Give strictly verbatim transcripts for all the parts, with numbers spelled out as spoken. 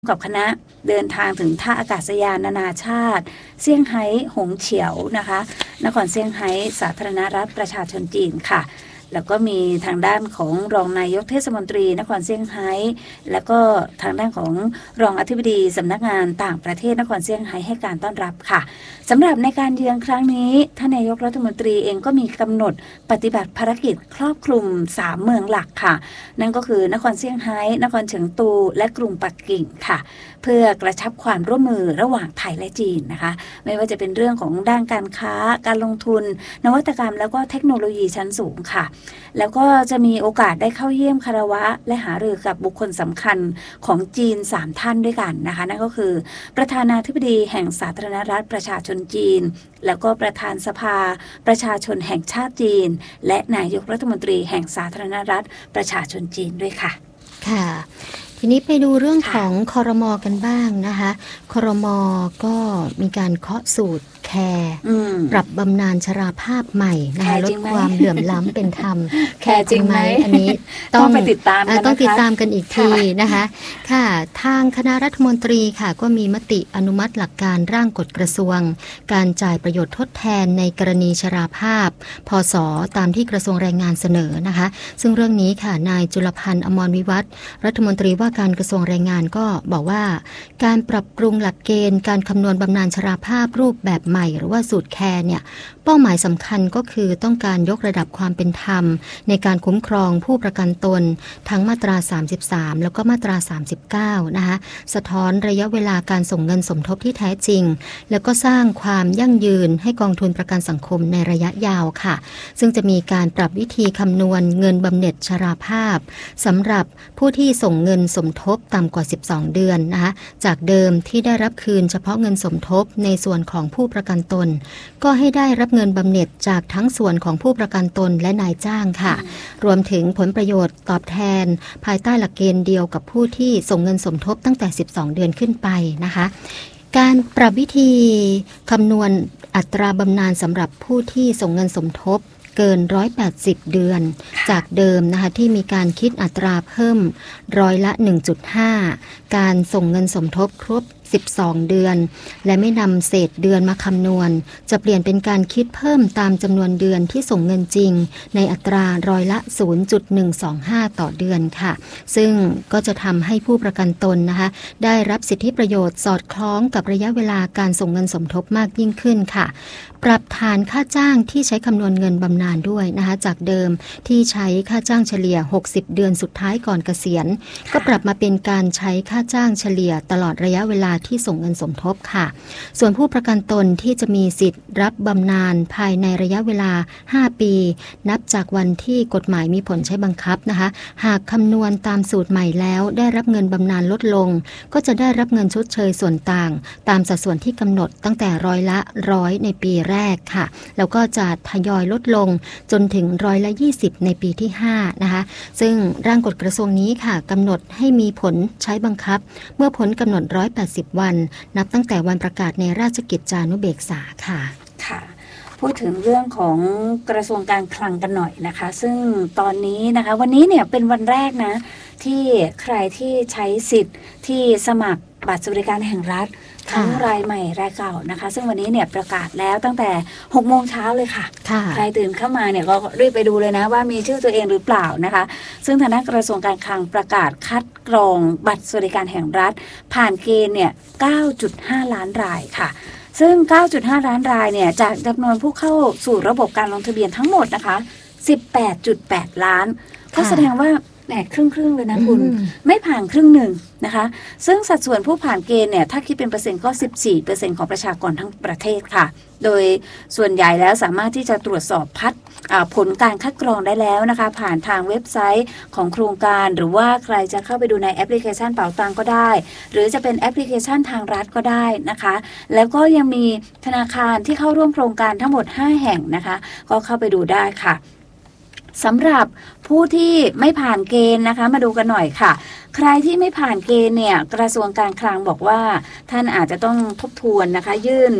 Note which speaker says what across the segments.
Speaker 1: กับคณะเดินทางถึงท่าอากาศยานนานาชาติเซี่ยงไฮ้หงเฉียวนะคะนครเซี่ยงไฮ้สาธารณรัฐประชาชนจีนค่ะแล้วก็มีทางด้านของรองนายกเทศมนตรีนครเซี่ยงไฮ้แล้วก็ทางด้านของรองอธิบดีสำนักงานต่างประเทศนครเซี่ยงไฮ้ให้การต้อนรับค่ะสำหรับในการเยือนครั้งนี้ท่านนายกรัฐมนตรีเองก็มีกำหนดปฏิบัติภารกิจครอบคลุมสามเมืองหลักค่ะนั่นก็คือนครเซี่ยงไฮ้นครเฉิงตูและกรุงปักกิ่งค่ะเพื่อกระชับความร่วมมือระหว่างไทยและจีนนะคะไม่ว่าจะเป็นเรื่องของด้านการค้าการลงทุนนวัตกรรมแล้วก็เทคโนโลยีชั้นสูงค่ะแล้วก็จะมีโอกาสได้เข้าเยี่ยมคารวะและหารือกับบุคคลสำคัญของจีนสามท่านด้วยกันนะคะนั่นก็คือประธานาธิบดีแห่งสาธารณรัฐประชาชนจีนแล้วก็ประธานสภาประชาชนแห่งชาติจีนและนายกรัฐมนตรีแห่งสาธารณรัฐประชาชนจีนด้วยค่ะ
Speaker 2: ค่ะทีนี้ไปดูเรื่องของครม.กันบ้างนะคะครม.ก็มีการเคาะสูตรแคร์ปรับบำนาญชราภาพใหม่นะคะลดความเหลื่อมล้ำเป็นธรรม
Speaker 1: แคร์จริงไหม
Speaker 2: อันนี้ต้อง
Speaker 1: ไปติดตามกัน
Speaker 2: ต้องติดตามกันอีกทีนะคะค่ะทางคณะรัฐมนตรีค่ะก็มีมติอนุมัติหลักการร่างกฎกระทรวงการจ่ายประโยชน์ทดแทนในกรณีชราภาพพศตามที่กระทรวงแรงงานเสนอนะคะซึ่งเรื่องนี้ค่ะนายจุลพันธ์อมรวิวัฒน์รัฐมนตรีว่าการกระทรวงแรงงานก็บอกว่าการปรับปรุงหลักเกณฑ์การคำนวณบำนาญชราภาพรูปแบบใหม่หรือว่าสูตรแคร์เนี่ยเป้าหมายสำคัญก็คือต้องการยกระดับความเป็นธรรมในการคุ้มครองผู้ประกันตนทั้งมาตราสามสิบสามแล้วก็มาตราสามสิบเก้านะคะสะท้อนระยะเวลาการส่งเงินสมทบที่แท้จริงแล้วก็สร้างความยั่งยืนให้กองทุนประกันสังคมในระยะยาวค่ะซึ่งจะมีการปรับวิธีคำนวณเงินบำเหน็จชราภาพสำหรับผู้ที่ส่งเงินสมทบต่ำกว่าสิบสองเดือนนะคะจากเดิมที่ได้รับคืนเฉพาะเงินสมทบในส่วนของผู้ประกันตนก็ให้ได้รับเงินบำเหน็จจากทั้งส่วนของผู้ประกันตนและนายจ้างค่ะรวมถึงผลประโยชน์ตอบแทนภายใต้หลักเกณฑ์เดียวกับผู้ที่ส่งเงินสมทบตั้งแต่สิบสองเดือนขึ้นไปนะคะการปรับวิธีคำนวณอัตราบำนาญสำหรับผู้ที่ส่งเงินสมทบเกินหนึ่งร้อยแปดสิบเดือนจากเดิมนะคะที่มีการคิดอัตราเพิ่มร้อยละ หนึ่งจุดห้า การส่งเงินสมทบครบสิบสองเดือนและไม่นำเศษเดือนมาคำนวณจะเปลี่ยนเป็นการคิดเพิ่มตามจำนวนเดือนที่ส่งเงินจริงในอัตราร้อยละ ศูนย์จุดหนึ่งสองห้า ต่อเดือนค่ะซึ่งก็จะทำให้ผู้ประกันตนนะคะได้รับสิทธิประโยชน์สอดคล้องกับระยะเวลาการส่งเงินสมทบมากยิ่งขึ้นค่ะปรับฐานค่าจ้างที่ใช้คำนวณเงินบำนาญด้วยนะคะจากเดิมที่ใช้ค่าจ้างเฉลี่ยหกสิบเดือนสุดท้ายก่อนเกษียณก็ปรับมาเป็นการใช้ค่าจ้างเฉลี่ยตลอดระยะเวลาที่ส่งเงินสมทบค่ะส่วนผู้ประกันตนที่จะมีสิทธิ์รับบำนาญภายในระยะเวลาห้าปีนับจากวันที่กฎหมายมีผลใช้บังคับนะคะหากคำนวณตามสูตรใหม่แล้วได้รับเงินบำนาญลดลงก็จะได้รับเงินชดเชยส่วนต่างตามสัดส่วนที่กำหนดตั้งแต่ร้อยละร้อยในปีแรกค่ะแล้วก็จะทยอยลดลงจนถึงร้อยละยี่สิบในปีที่ห้านะคะซึ่งร่างกฎกระทรวงนี้ค่ะกำหนดให้มีผลใช้บังคับเมื่อพ้นกำหนดหนึ่งร้อยแปดสิบวันนับตั้งแต่วันประกาศในราชกิจจานุเบกษาค่ะ
Speaker 1: ค่ะพูดถึงเรื่องของกระทรวงการคลังกันหน่อยนะคะซึ่งตอนนี้นะคะวันนี้เนี่ยเป็นวันแรกนะที่ใครที่ใช้สิทธิ์ที่สมัครบัตรสวัสดิการแห่งรัฐทั้งรายใหม่รายเก่านะคะซึ่งวันนี้เนี่ยประกาศแล้วตั้งแต่หกโมงเช้าเลยค่ะใครตื่นเข้ามาเนี่ยก็รีบไปดูเลยนะว่ามีชื่อตัวเองหรือเปล่านะคะซึ่งทางด้านกระทรวงการคลังประกาศคัดกรองบัตรสวัสดิการแห่งรัฐผ่านเกณฑ์เนี่ย เก้าจุดห้า ล้านรายค่ะซึ่ง เก้าจุดห้า ล้านรายเนี่ยจากจำนวนผู้เข้าสู่ระบบการลงทะเบียนทั้งหมดนะคะ สิบแปดจุดแปด ล้านก็แสดงว่าแหมครึ่งครึ่งเลยนะคุณไม่ผ่านครึ่งหนึ่งนะคะซึ่งสัดส่วนผู้ผ่านเกณฑ์เนี่ยถ้าคิดเป็นเปอร์เซ็นต์ก็ สิบสี่เปอร์เซ็นต์ ของประชากรทั้งประเทศค่ะโดยส่วนใหญ่แล้วสามารถที่จะตรวจสอบพัดผลการคัดกรองได้แล้วนะคะผ่านทางเว็บไซต์ของโครงการหรือว่าใครจะเข้าไปดูในแอปพลิเคชันเป๋าตังก็ได้หรือจะเป็นแอปพลิเคชันทางรัฐก็ได้นะคะแล้วก็ยังมีธนาคารที่เข้าร่วมโครงการทั้งหมดห้าแห่งนะคะก็เข้าไปดูได้ค่ะสำหรับผู้ที่ไม่ผ่านเกณฑ์นะคะมาดูกันหน่อยค่ะใครที่ไม่ผ่านเกณฑ์เนี่ยกระทรวงการคลังบอกว่าท่านอาจจะต้องทบทวนนะคะยื่น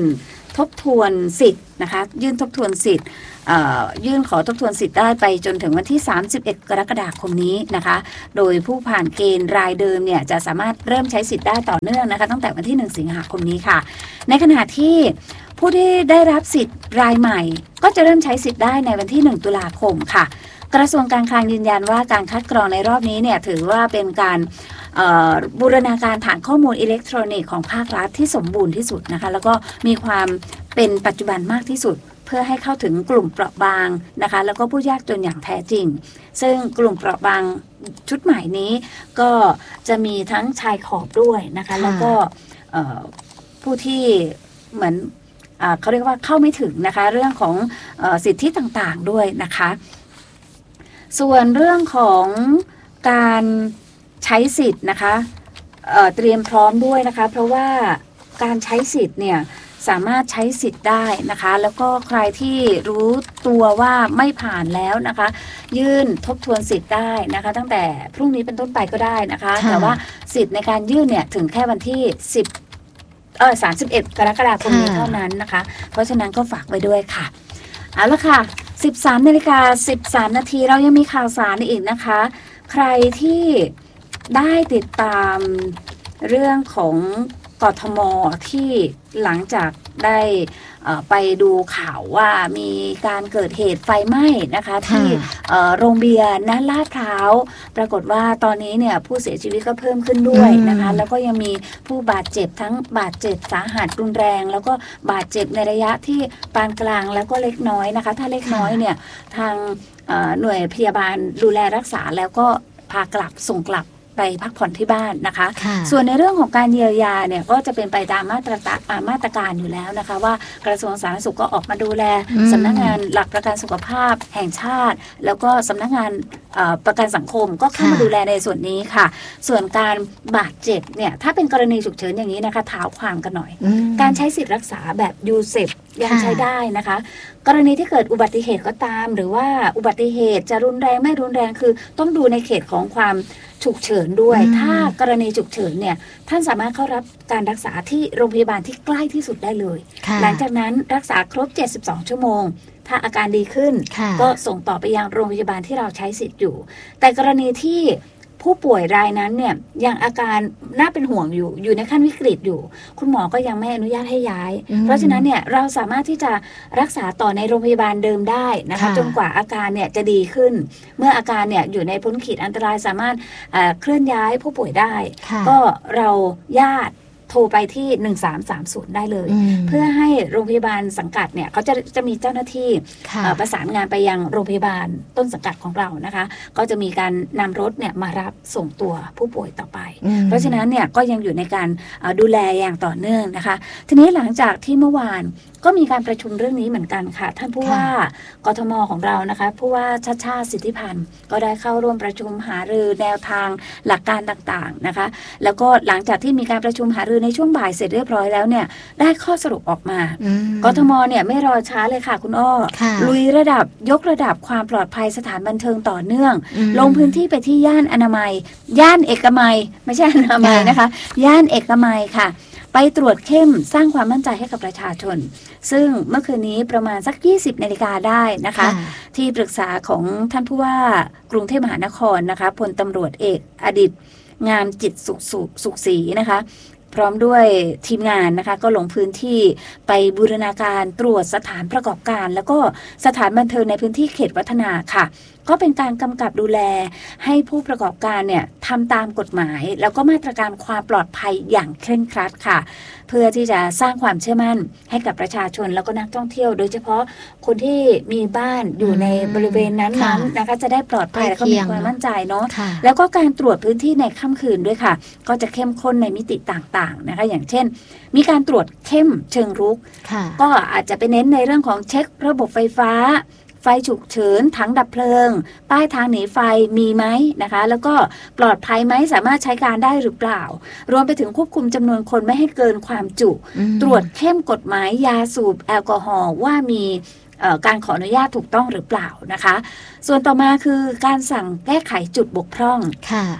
Speaker 1: ทบทวนสิทธิ์นะคะยื่นทบทวนสิทธิ์ยื่นขอทบทวนสิทธิ์ได้ไปจนถึงวันที่สามสิบเอ็ดกรกฎาคมนี้นะคะโดยผู้ผ่านเกณฑ์รายเดิมเนี่ยจะสามารถเริ่มใช้สิทธิ์ได้ต่อเนื่องนะคะตั้งแต่วันที่หนึ่งสิงหาคมนี้ค่ะในขณะที่ผู้ที่ได้รับสิทธิ์รายใหม่ก็จะเริ่มใช้สิทธิ์ได้ในวันที่หนึ่งตุลาคมค่ะกระทรวงการคลังยืนยันว่าการคัดกรองในรอบนี้เนี่ยถือว่าเป็นการบูรณาการฐานข้อมูลอิเล็กทรอนิกส์ของภาครัฐที่สมบูรณ์ที่สุดนะคะแล้วก็มีความเป็นปัจจุบันมากที่สุดเพื่อให้เข้าถึงกลุ่มเปราะบางนะคะแล้วก็ผู้ยากจนอย่างแท้จริงซึ่งกลุ่มเปราะบางชุดใหม่นี้ก็จะมีทั้งชายขอบด้วยนะคะแล้วก็ผู้ที่เหมือนเขาเรียกว่าเข้าไม่ถึงนะคะเรื่องของเอ่อสิทธิต่างๆด้วยนะคะส่วนเรื่องของการใช้สิทธิ์นะคะเอ่อเตรียมพร้อมด้วยนะคะเพราะว่าการใช้สิทธิ์เนี่ยสามารถใช้สิทธิ์ได้นะคะแล้วก็ใครที่รู้ตัวว่าไม่ผ่านแล้วนะคะยื่นทบทวนสิทธิ์ได้นะคะตั้งแต่พรุ่งนี้เป็นต้นไปก็ได้นะคะแต่ว่าสิทธิ์ในการยื่นเนี่ยถึงแค่วันที่สิบเออสามสิบเอ็ดกรกฎาคมนี้เท่านั้นนะคะเพราะฉะนั้นก็ฝากไว้ด้วยค่ะเอาละค่ะสิบสามนาฬิกาสิบสามนาทีเรายังมีข่าวสารอีกนะคะใครที่ได้ติดตามเรื่องของกทม.ที่หลังจากได้ไปดูข่าวว่ามีการเกิดเหตุไฟไหม้นะคะที่โรงเบียร์ณลาดพร้าวปรากฏว่าตอนนี้เนี่ยผู้เสียชีวิตก็เพิ่มขึ้นด้วยนะคะแล้วก็ยังมีผู้บาดเจ็บทั้งบาดเจ็บสาหัสรุนแรงแล้วก็บาดเจ็บในระยะที่ปานกลางแล้วก็เล็กน้อยนะคะถ้าเล็กน้อยเนี่ยทางหน่วยพยาบาลดูแลรักษาแล้วก็พากลับส่งกลับไปพักผ่อนที่บ้านนะคะส่วนในเรื่องของการเยียวยาเนี่ยก็จะเป็นไปตามมาตรมาตรการอยู่แล้วนะคะว่ากระทรวงสาธารณสุขก็ออกมาดูแลสำนักงานหลักประกันสุขภาพแห่งชาติแล้วก็สำนักงานประกันสังคมก็เข้ามาดูแลในส่วนนี้ค่ะส่วนการบาดเจ็บเนี่ยถ้าเป็นกรณีฉุกเฉินอย่างนี้นะคะเท้าความกันหน่อยการใช้สิทธิ์รักษาแบบยูเซปยังใช้ได้นะคะกรณีที่เกิดอุบัติเหตุก็ตามหรือว่าอุบัติเหตุจะรุนแรงไม่รุนแรงคือต้องดูในเขตของความฉุกเฉินด้วยถ้ากรณีฉุกเฉินเนี่ยท่านสามารถเข้ารับการรักษาที่โรงพยาบาลที่ใกล้ที่สุดได้เลยหลังจากนั้นรักษาครบเจ็ดสิบสองชั่วโมงถ้าอาการดีขึ้นก็ส่งต่อไปยังโรงพยาบาลที่เราใช้สิทธิ์อยู่แต่กรณีที่ผู้ป่วยรายนั้นเนี่ยยังอาการน่าเป็นห่วงอยู่อยู่ในขั้นวิกฤตอยู่คุณหมอก็ยังไม่อนุญาตให้ย้ายเพราะฉะนั้นเนี่ยเราสามารถที่จะรักษาต่อในโรงพยาบาลเดิมได้นะคะจนกว่าอาการเนี่ยจะดีขึ้นเมื่ออาการเนี่ยอยู่ในพ้นขีดอันตรายสามารถเคลื่อนย้ายผู้ป่วยได้ก็เราญาติโทรไปที่หนึ่งสามสามศูนย์ได้เลยเพื่อให้โรงพยาบาลสังกัดเนี่ยเขาจะจะมีเจ้าหน้าที่ประสานงานไปยังโรงพยาบาลต้นสังกัดของเรานะคะก็จะมีการนำรถเนี่ยมารับส่งตัวผู้ป่วยต่อไปเพราะฉะนั้นเนี่ยก็ยังอยู่ในการดูแลอย่างต่อเนื่องนะคะทีนี้หลังจากที่เมื่อวานก็มีการประชุมเรื่องนี้เหมือนกันค่ะท่านผู้ว่ากทม.ของเรานะคะผู้ว่าชาติชาติสิทธิพันธ์ก็ได้เข้าร่วมประชุมหารือแนวทางหลักการต่างๆนะคะแล้วก็หลังจากที่มีการประชุมหารือในช่วงบ่ายเสร็จเรียบร้อยแล้วเนี่ยได้ข้อสรุปออกมากทม.เนี่ยไม่รอช้าเลยค่ะคุณอ้อลุยระดับยกระดับความปลอดภัยสถานบันเทิงต่อเนื่องลงพื้นที่ไปที่ย่านอนามัยย่านเอกมัยไม่ใช่อนามัยนะคะย่านเอกมัยค่ะไปตรวจเข้มสร้างความมั่นใจให้กับประชาชนซึ่งเมื่อคืนนี้ประมาณสักยี่สิบนาฬิกาได้นะคะที่ปรึกษาของท่านผู้ว่ากรุงเทพมหานครนะคะพลตำรวจเอกอดิษฐ์งามจิตสุขสุขศรีนะคะพร้อมด้วยทีมงานนะคะก็ลงพื้นที่ไปบูรณาการตรวจสถานประกอบการแล้วก็สถานบันเทิงในพื้นที่เขตวัฒนาค่ะก็เป็นการกำกับดูแลให้ผู้ประกอบการเนี่ยทำตามกฎหมายแล้วก็มาตรการความปลอดภัยอย่างเคร่งครัดค่ะเพื่อที่จะสร้างความเชื่อมั่นให้กับประชาชนแล้วก็นักท่องเที่ยวโดยเฉพาะคนที่มีบ้านอยู่ในบริเวณนั้นๆนะคะจะได้ปลอดภัยและก็มีความมั่นใจเนาะแล้วก็การตรวจพื้นที่ในค่ำคืนด้วยค่ะก็จะเข้มข้นในมิติต่างๆนะคะอย่างเช่นมีการตรวจเข้มเชิงรุกก็อาจจะไปเน้นในเรื่องของเช็คระบบไฟฟ้าไฟฉุกเฉินถังดับเพลิงป้ายทางหนีไฟมีไหมนะคะแล้วก็ปลอดภัยไหมสามารถใช้การได้หรือเปล่ารวมไปถึงควบคุมจำนวนคนไม่ให้เกินความจุตรวจเข้มกฎหมายยาสูบแอลกอฮอล์ว่ามีการขออนุญาตถูกต้องหรือเปล่านะคะส่วนต่อมาคือการสั่งแก้ไขจุดบกพร่อง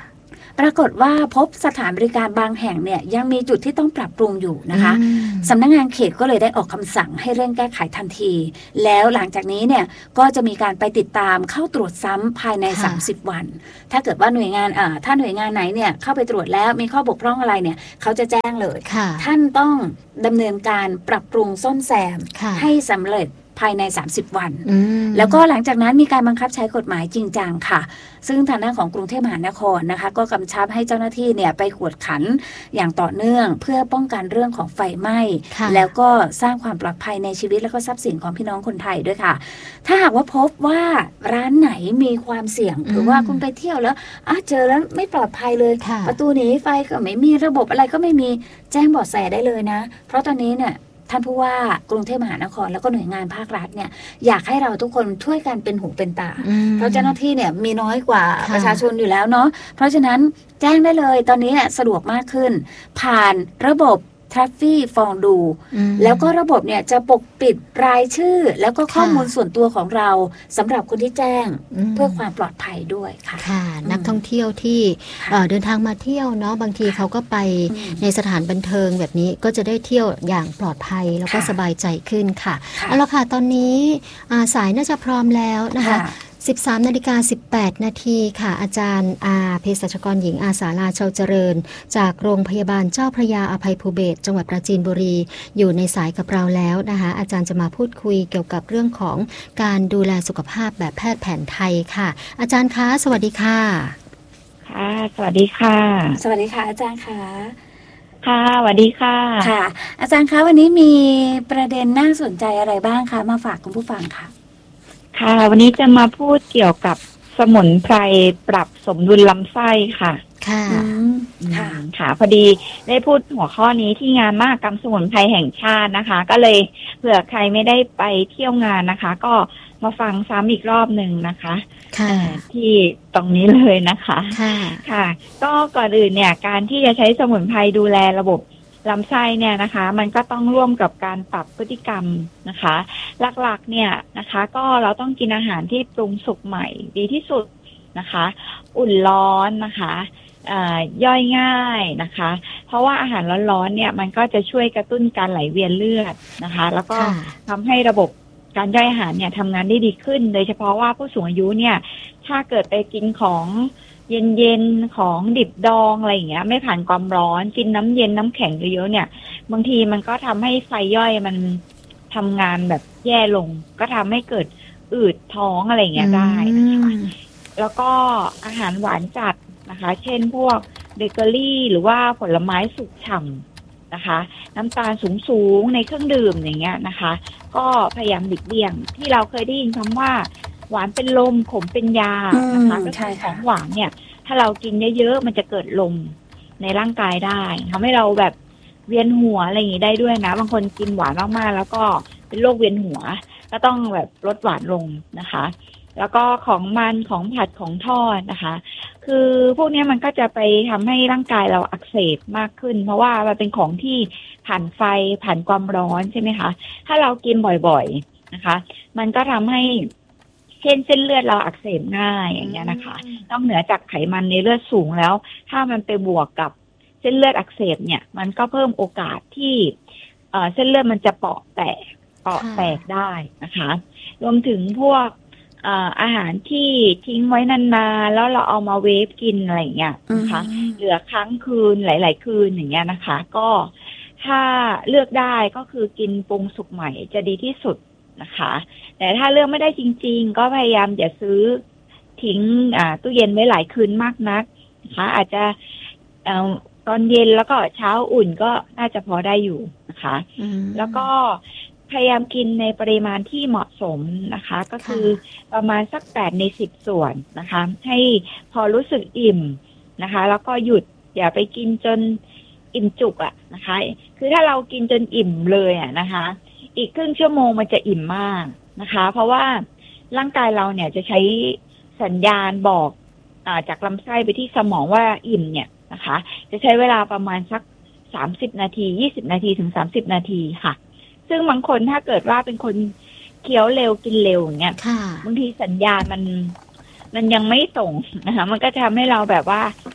Speaker 1: ปรากฏว่าพบสถานบริการบางแห่งเนี่ยยังมีจุดที่ต้องปรับปรุงอยู่นะคะสำนักงานเขตก็เลยได้ออกคำสั่งให้เร่งแก้ไขทันทีแล้วหลังจากนี้เนี่ยก็จะมีการไปติดตามเข้าตรวจซ้ำภายในสามสิบวันถ้าเกิดว่าหน่วยงานอ่าถ้าหน่วยงานไหนเนี่ยเข้าไปตรวจแล้วมีข้อบกพร่องอะไรเนี่ยเขาจะแจ้งเลยท่านต้องดำเนินการปรับปรุงซ่อมแซมให้สำเร็จภายในสามสิบวันแล้วก็หลังจากนั้นมีการบังคับใช้กฎหมายจริงจังค่ะซึ่งทางด้านของกรุงเทพมหานครนะคะก็กำชับให้เจ้าหน้าที่เนี่ยไปกวดขันอย่างต่อเนื่องเพื่อป้องกันเรื่องของไฟไหม้แล้วก็สร้างความปลอดภัยในชีวิตและก็ทรัพย์สินของพี่น้องคนไทยด้วยค่ะถ้าหากว่าพบว่าร้านไหนมีความเสี่ยงหรือว่าคุณไปเที่ยวแล้วอ่ะเจอแล้วไม่ปลอดภัยเลยประตูหนีไฟก็ไม่มีระบบอะไรก็ไม่มีแจ้งเบาะแสได้เลยนะเพราะตอนนี้เนี่ยท่านผู้ว่ากรุงเทพมหานครแล้วก็หน่วยงานภาครัฐเนี่ยอยากให้เราทุกคนช่วยกันเป็นหูเป็นตาเพราะเจ้าหน้าที่เนี่ยมีน้อยกว่าประชาชนอยู่แล้วเนาะเพราะฉะนั้นแจ้งได้เลยตอนนี้สะดวกมากขึ้นผ่านระบบทราฟฟี่ฟองดูแล้วก็ระบบเนี่ยจะปกปิดรายชื่อแล้วก็ข้อมูลส่วนตัวของเราสำหรับคนที่แจ้งเพื่อความปลอดภัยด้วยค่ะ
Speaker 2: ค่ะนักท่องเที่ยวที่เดินทางมาเที่ยวเนาะบางทีเขาก็ไปในสถานบันเทิงแบบนี้ก็จะได้เที่ยวอย่างปลอดภัยแล้วก็สบายใจขึ้นค่ะเอาละค่ะตอนนี้สายน่าจะพร้อมแล้วนะคะสิบสามนาฬิกาสิบแปดนาทีค่ะอาจารย์อาเภสัชกรหญิงอาสาลาเชาเจริญจากโรงพยาบาลเจ้าพระยาอภัยภูเบศรจังหวัดปราจีนบุรีอยู่ในสายกับเราแล้วนะคะอาจารย์จะมาพูดคุยเกี่ยวกับเรื่องของการดูแลสุขภาพแบบแพทย์แผนไทยค่ะอาจารย์คะสวัสดีค่ะ
Speaker 3: ค่ะสวัสดีค่ะ
Speaker 1: สวัสดีค่ะอาจารย์ค่ะ
Speaker 3: ค่ะสวัสดีค่ะ
Speaker 1: ค่ะอาจารย์คะวันนี้มีประเด็นน่าสนใจอะไรบ้างคะมาฝากคุณผู้ฟังค่ะ
Speaker 3: ค่ะวันนี้จะมาพูดเกี่ยวกับสมุนไพรปรับสมดุลลำไส้ค่ะ
Speaker 1: ค่ะค่ะ
Speaker 3: ค่ะพอดีได้พูดหัวข้อนี้ที่งานมหกรรมสมุนไพรแห่งชาตินะคะก็เลยเผื่อใครไม่ได้ไปเที่ยวงานนะคะก็มาฟังซ้ำอีกรอบหนึ่งนะคะที่ตรงนี้เลยนะคะ
Speaker 2: ค่ะ
Speaker 3: ค่ะก็ก่อนอื่นเนี่ยการที่จะใช้สมุนไพรดูแลระบบลำไส้เนี่ยนะคะมันก็ต้องร่วมกับการปรับพฤติกรรมนะคะหลักๆเนี่ยนะคะก็เราต้องกินอาหารที่ปรุงสุกใหม่ดีที่สุดนะคะอุ่นร้อนนะคะย่อยง่ายนะคะเพราะว่าอาหารร้อนๆเนี่ยมันก็จะช่วยกระตุ้นการไหลเวียนเลือดนะคะแล้วก็ทำให้ระบบการย่อยอาหารเนี่ยทำงานได้ดีขึ้นโดยเฉพาะว่าผู้สูงอายุเนี่ยถ้าเกิดไปกินของเย็นๆของดิบดองอะไรอย่างเงี้ยไม่ผ่านความร้อนกินน้ำเย็นน้ำแข็งเยอะๆเนี่ยบางทีมันก็ทำให้ไฟย่อยมันทำงานแบบแย่ลงก็ทำให้เกิดอืดท้องอะไรอย่างเงี้ยได้นะคะแล้วก็อาหารหวานจัดนะคะเช่นพวกเบเกอรี่หรือว่าผลไม้สุกฉ่ำนะคะน้ำตาลสูงๆในเครื่องดื่มอย่างเงี้ยนะคะก็พยายามหลีกเลี่ยงที่เราเคยได้ยินคำว่าหวานเป็นลมขมเป็นยานะคะก็คือของหวานเนี่ยถ้าเรากินเยอะๆมันจะเกิดลมในร่างกายได้ทำให้เราแบบเวียนหัวอะไรอย่างนี้ได้ด้วยนะบางคนกินหวานมากๆแล้วก็เป็นโรคเวียนหัวก็ต้องแบบลดหวานลงนะคะแล้วก็ของมันของผัดของทอดนะคะคือพวกนี้มันก็จะไปทำให้ร่างกายเราอักเสบมากขึ้นเพราะว่ามันเป็นของที่ผ่านไฟผ่านความร้อนใช่ไหมคะถ้าเรากินบ่อยๆนะคะมันก็ทำให้เช่นเส้นเลือดเราอักเสบง่ายอย่างเงี้ยนะคะนอกเหนือจากไขมันในเลือดสูงแล้วถ้ามันไปบวกกับเส้นเลือดอักเสบเนี่ยมันก็เพิ่มโอกาสที่เอ่อเส้นเลือดมันจะเปราะแตกเปราะแตกได้นะคะรวมถึงพวกอ่าอาหารที่ทิ้งไว้นานๆแล้วเราเอามาเวฟกินอะไรอย่างเงี้ยนะคะเหลือค้างคืนหลายๆคืนอย่างเงี้ยนะคะก็ถ้าเลือกได้ก็คือกินปรุงสุกใหม่จะดีที่สุดนะคะแต่ถ้าเลือกไม่ได้จริงๆก็พยายามอย่าซื้อทิ้งอ่าตู้เย็นไว้หลายคืนมากนักนะคะอาจจะเอ่อตอนเย็นแล้วก็เช้าอุ่นก็น่าจะพอได้อยู่นะคะแล้วก็พยายามกินในปริมาณที่เหมาะสมนะคะก็คือประมาณสักแปดในสิบส่วนนะคะให้พอรู้สึกอิ่มนะคะแล้วก็หยุดอย่าไปกินจนอิ่มจุกอะนะคะคือถ้าเรากินจนอิ่มเลยอะนะคะอีกครึ่งชั่วโมงมันจะอิ่มมากนะคะเพราะว่าร่างกายเราเนี่ยจะใช้สัญญาณบอกอ่าจากลำไส้ไปที่สมองว่าอิ่มเนี่ยนะคะจะใช้เวลาประมาณสักสามสิบนาทียี่สิบนาทีถึงสามสิบนาทีค่ะซึ่งบางคนถ้าเกิดว่าเป็นคนเคี้ยวเร็วกินเร็วอย่างเงี้ยบางทีสัญญาณมันมันยังไม่ส่งนะคะมันก็จะทำให้เราแบบว่า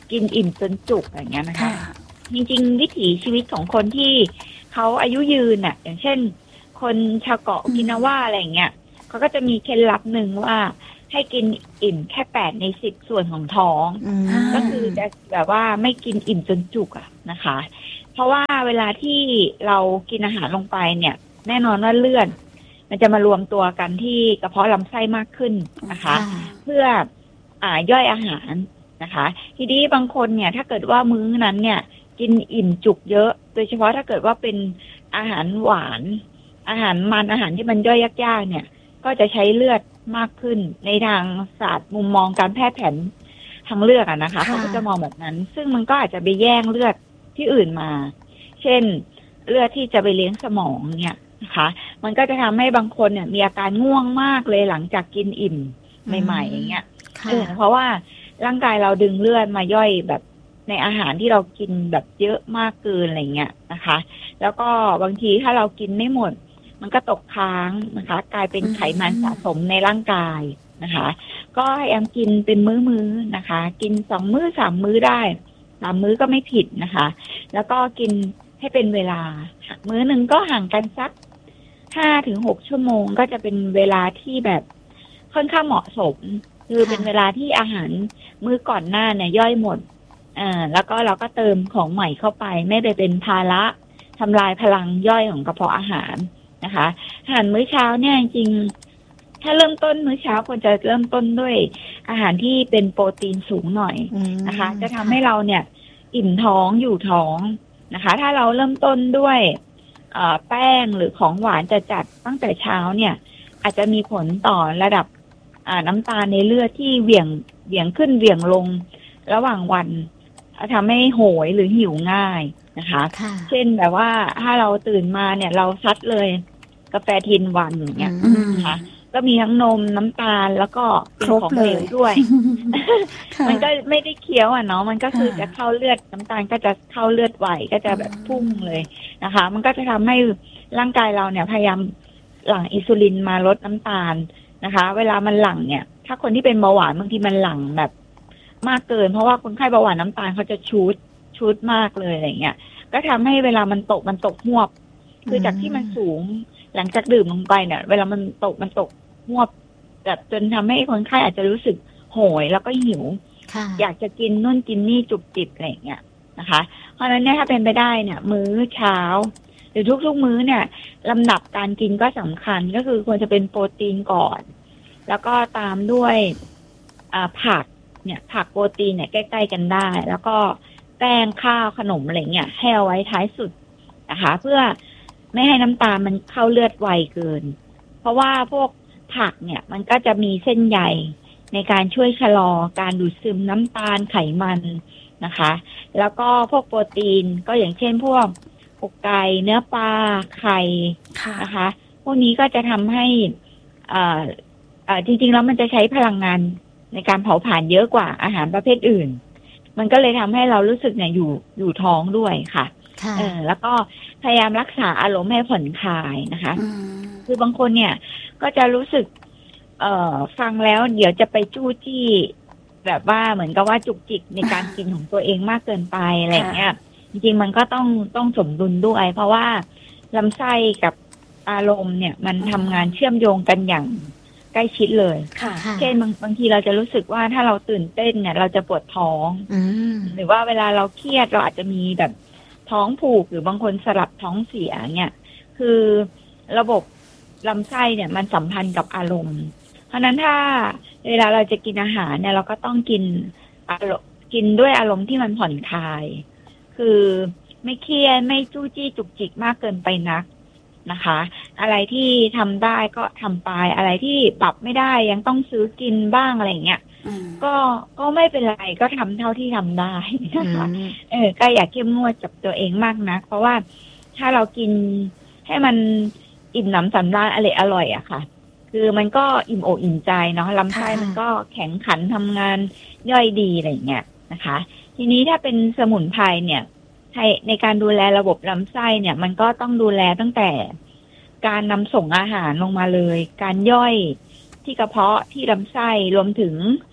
Speaker 3: กินอิ่มจนจุกอย่างเงี้ยนะคะจริงๆวิถีชีวิตของคนที่เขาอายุยืนน่ะอย่างเช่นคนชาวเกาะโอกินาวาอะไรอย่างเงี้ยเขาก็จะมีเคล็ดลับหนึ่งว่าให้กินอิ่มแค่แปดในสิบส่วนของท้องก็คือจะแบบว่าไม่กินอิ่มจนจุกอะนะคะเพราะว่าเวลาที่เรากินอาหารลงไปเนี่ยแน่นอนว่าเลือดมันจะมารวมตัวกันที่กระเพาะลำไส้มากขึ้นนะคะเพื่ออ่าย่อยอาหารนะคะทีนี้บางคนเนี่ยถ้าเกิดว่ามื้อนั้นเนี่ยกินอิ่มจุกเยอะโดยเฉพาะถ้าเกิดว่าเป็นอาหารหวานอาหารมันอาหารที่มันย่อยยากๆเนี่ยก็จะใช้เลือดมากขึ้นในทางศาสตร์มุมมองการแพทย์แผนทางเลือกอะนะคะเขาก็จะมองแบบนั้นซึ่งมันก็อาจจะไปแย่งเลือดที่อื่นมาเช่นเลือดที่จะไปเลี้ยงสมองเนี่ยนะคะมันก็จะทำให้บางคนเนี่ยมีอาการง่วงมากเลยหลังจากกินอิ่มใหม่ๆอย่างเงี้ยเออเพราะว่าร่างกายเราดึงเลือดมาย่อยแบบในอาหารที่เรากินแบบเยอะมากเกินอะไรเงี้ยนะคะแล้วก็บางทีถ้าเรากินไม่หมดมันก็ตกค้างนะคะกลายเป็นไขมันสะสมในร่างกายนะคะก็ให้แอมกินเป็นมื้อๆนะคะกินสองมื้อสามมื้อได้สามมื้อก็ไม่ผิดนะคะแล้วก็กินให้เป็นเวลามื้อหนึ่งก็ห่างกันสักห้าถึงหกชั่วโมงก็จะเป็นเวลาที่แบบค่อนข้างเหมาะสมคือเป็นเวลาที่อาหารมื้อก่อนหน้าเนี่ยย่อยหมดอ่าแล้วก็เราก็เติมของใหม่เข้าไปไม่ได้เป็นภาระทำลายพลังย่อยของกระเพาะอาหารนะคะอาหารมื้อเช้าเนี่ยจริงๆถ้าเริ่มต้นมื้อเช้าควรจะเริ่มต้นด้วยอาหารที่เป็นโปรตีนสูงหน่อยนะคะจะทำให้เราเนี่ยอิ่มท้องอยู่ท้องนะคะถ้าเราเริ่มต้นด้วยแป้งหรือของหวานจะจัดตั้งแต่เช้าเนี่ยอาจจะมีผลต่อระดับน้ำตาลในเลือดที่เหวี่ยงเหวี่ยงขึ้นเหวี่ยงลงระหว่างวันทำให้โหยหรือหิวง่ายนะคะเช่นแบบว่าถ้าเราตื่นมาเนี่ยเราซัดเลยกาแฟทินวันอย่างเงี้ยนะคะก็มีทั้งนมน้ำตาลแล้วก็เป็นของเหลวด้วย มันก็ไม่ได้เคี้ยวอ่ะเนาะมันก็คือจะเข้าเลือดน้ำตาลก็จะเข้าเลือดไหวก็จะแบบพุ่งเลยนะคะมันก็จะทำให้ร่างกายเราเนี่ยพยายามหลั่งอินซูลินมาลดน้ำตาลนะคะเวลามันหลั่งเนี่ยถ้าคนที่เป็นเบาหวานบางทีมันหลั่งแบบมากเกินเพราะว่าคนไข้เบาหวานน้ำตาลเขาจะชูดชูดมากเลยอะไรเงี้ยก็ทำให้เวลามันตกมันตกหวบคือจากที่มันสูงหลังจากดื่มลงไปเนี่ยเวลามันตกมันตกหวบแบบจนทำให้คนไข้อาจจะรู้สึกโหยแล้วก็หิวอยากจะกินนู่นกินนี่จุบจิบอะไรเงี้ยนะคะเพราะฉะนั้นเนี่ยถ้าเป็นไปได้เนี่ยมื้อเช้าหรือทุกๆมื้อเนี่ยลำดับการกินก็สำคัญก็คือควรจะเป็นโปรตีนก่อนแล้วก็ตามด้วยอ่าผักเนี่ยผักโปรตีนเนี่ยใกล้ๆกันได้แล้วก็แป้งข้าวขนมอะไรเงี้ยให้เอาไว้ท้ายสุดนะคะเพื่อไม่ให้น้ำตาลมันเข้าเลือดไวเกินเพราะว่าพวกผักเนี่ยมันก็จะมีเส้นใยในการช่วยชะลอการดูดซึมน้ำตาลไขมันนะคะแล้วก็พวกโปรตีนก็อย่างเช่นพวกอกไก่เนื้อปลาไข่นะคะพวกนี้ก็จะทำให้อ่าอ่าจริงๆแล้วมันจะใช้พลังงานในการเผาผลาญเยอะกว่าอาหารประเภทอื่นมันก็เลยทำให้เรารู้สึกเนี่ยอยู่อยู่ท้องด้วยค่ะเออแล้วก็พยายามรักษาอารมณ์ให้ผ่อนคลายนะคะคือบางคนเนี่ยก็จะรู้สึกเอ่อฟังแล้วเดี๋ยวจะไปจู้จี้แบบว่าเหมือนกับว่าจุกจิกในการกินของตัวเองมากเกินไปอะไรเงี้ยจริงๆมันก็ต้องต้องสมดุลด้วยเพราะว่าลำไส้กับอารมณ์เนี่ยมันทำงานเชื่อมโยงกันอย่างใกล้ชิดเลยเช่นบางบางทีเราจะรู้สึกว่าถ้าเราตื่นเต้นเนี่ยเราจะปวดท้องหรือว่าเวลาเราเครียดเราอาจจะมีแบบท้องผูกหรือบางคนสลับท้องเสียเนี่ยคือระบบลำไส้เนี่ยมันสัมพันธ์กับอารมณ์เพราะนั้นถ้าเวลาเราจะกินอาหารเนี่ยเราก็ต้องกินอารมณ์กินด้วยอารมณ์ที่มันผ่อนคลายคือไม่เครียดไม่จู้จี้จุกจิกมากเกินไปนักนะคะอะไรที่ทำได้ก็ทำไปอะไรที่ปรับไม่ได้ยังต้องซื้อกินบ้างอะไรเงี้ยก็ก็ไม่เป็นไรก็ทำเท่าที่ทำได้นะคะเออก็อย่าเข้มงวดกับตัวเองมากนะเพราะว่าถ้าเรากินให้มันอิ่มหนำสำราญอร่อยอร่อยอะค่ะคือมันก็อิ่มอกอิ่มใจเนาะลำไส้มันก็แข็งขันทำงานย่อยดีอะไรเงี้ยนะคะทีนี้ถ้าเป็นสมุนไพรเนี่ยในการดูแลระบบลำไส้เนี่ยมันก็ต้องดูแลตั้งแต่การนำส่งอาหารลงมาเลยการย่อยที่กระเพาะที่ลำไส้รวมถึง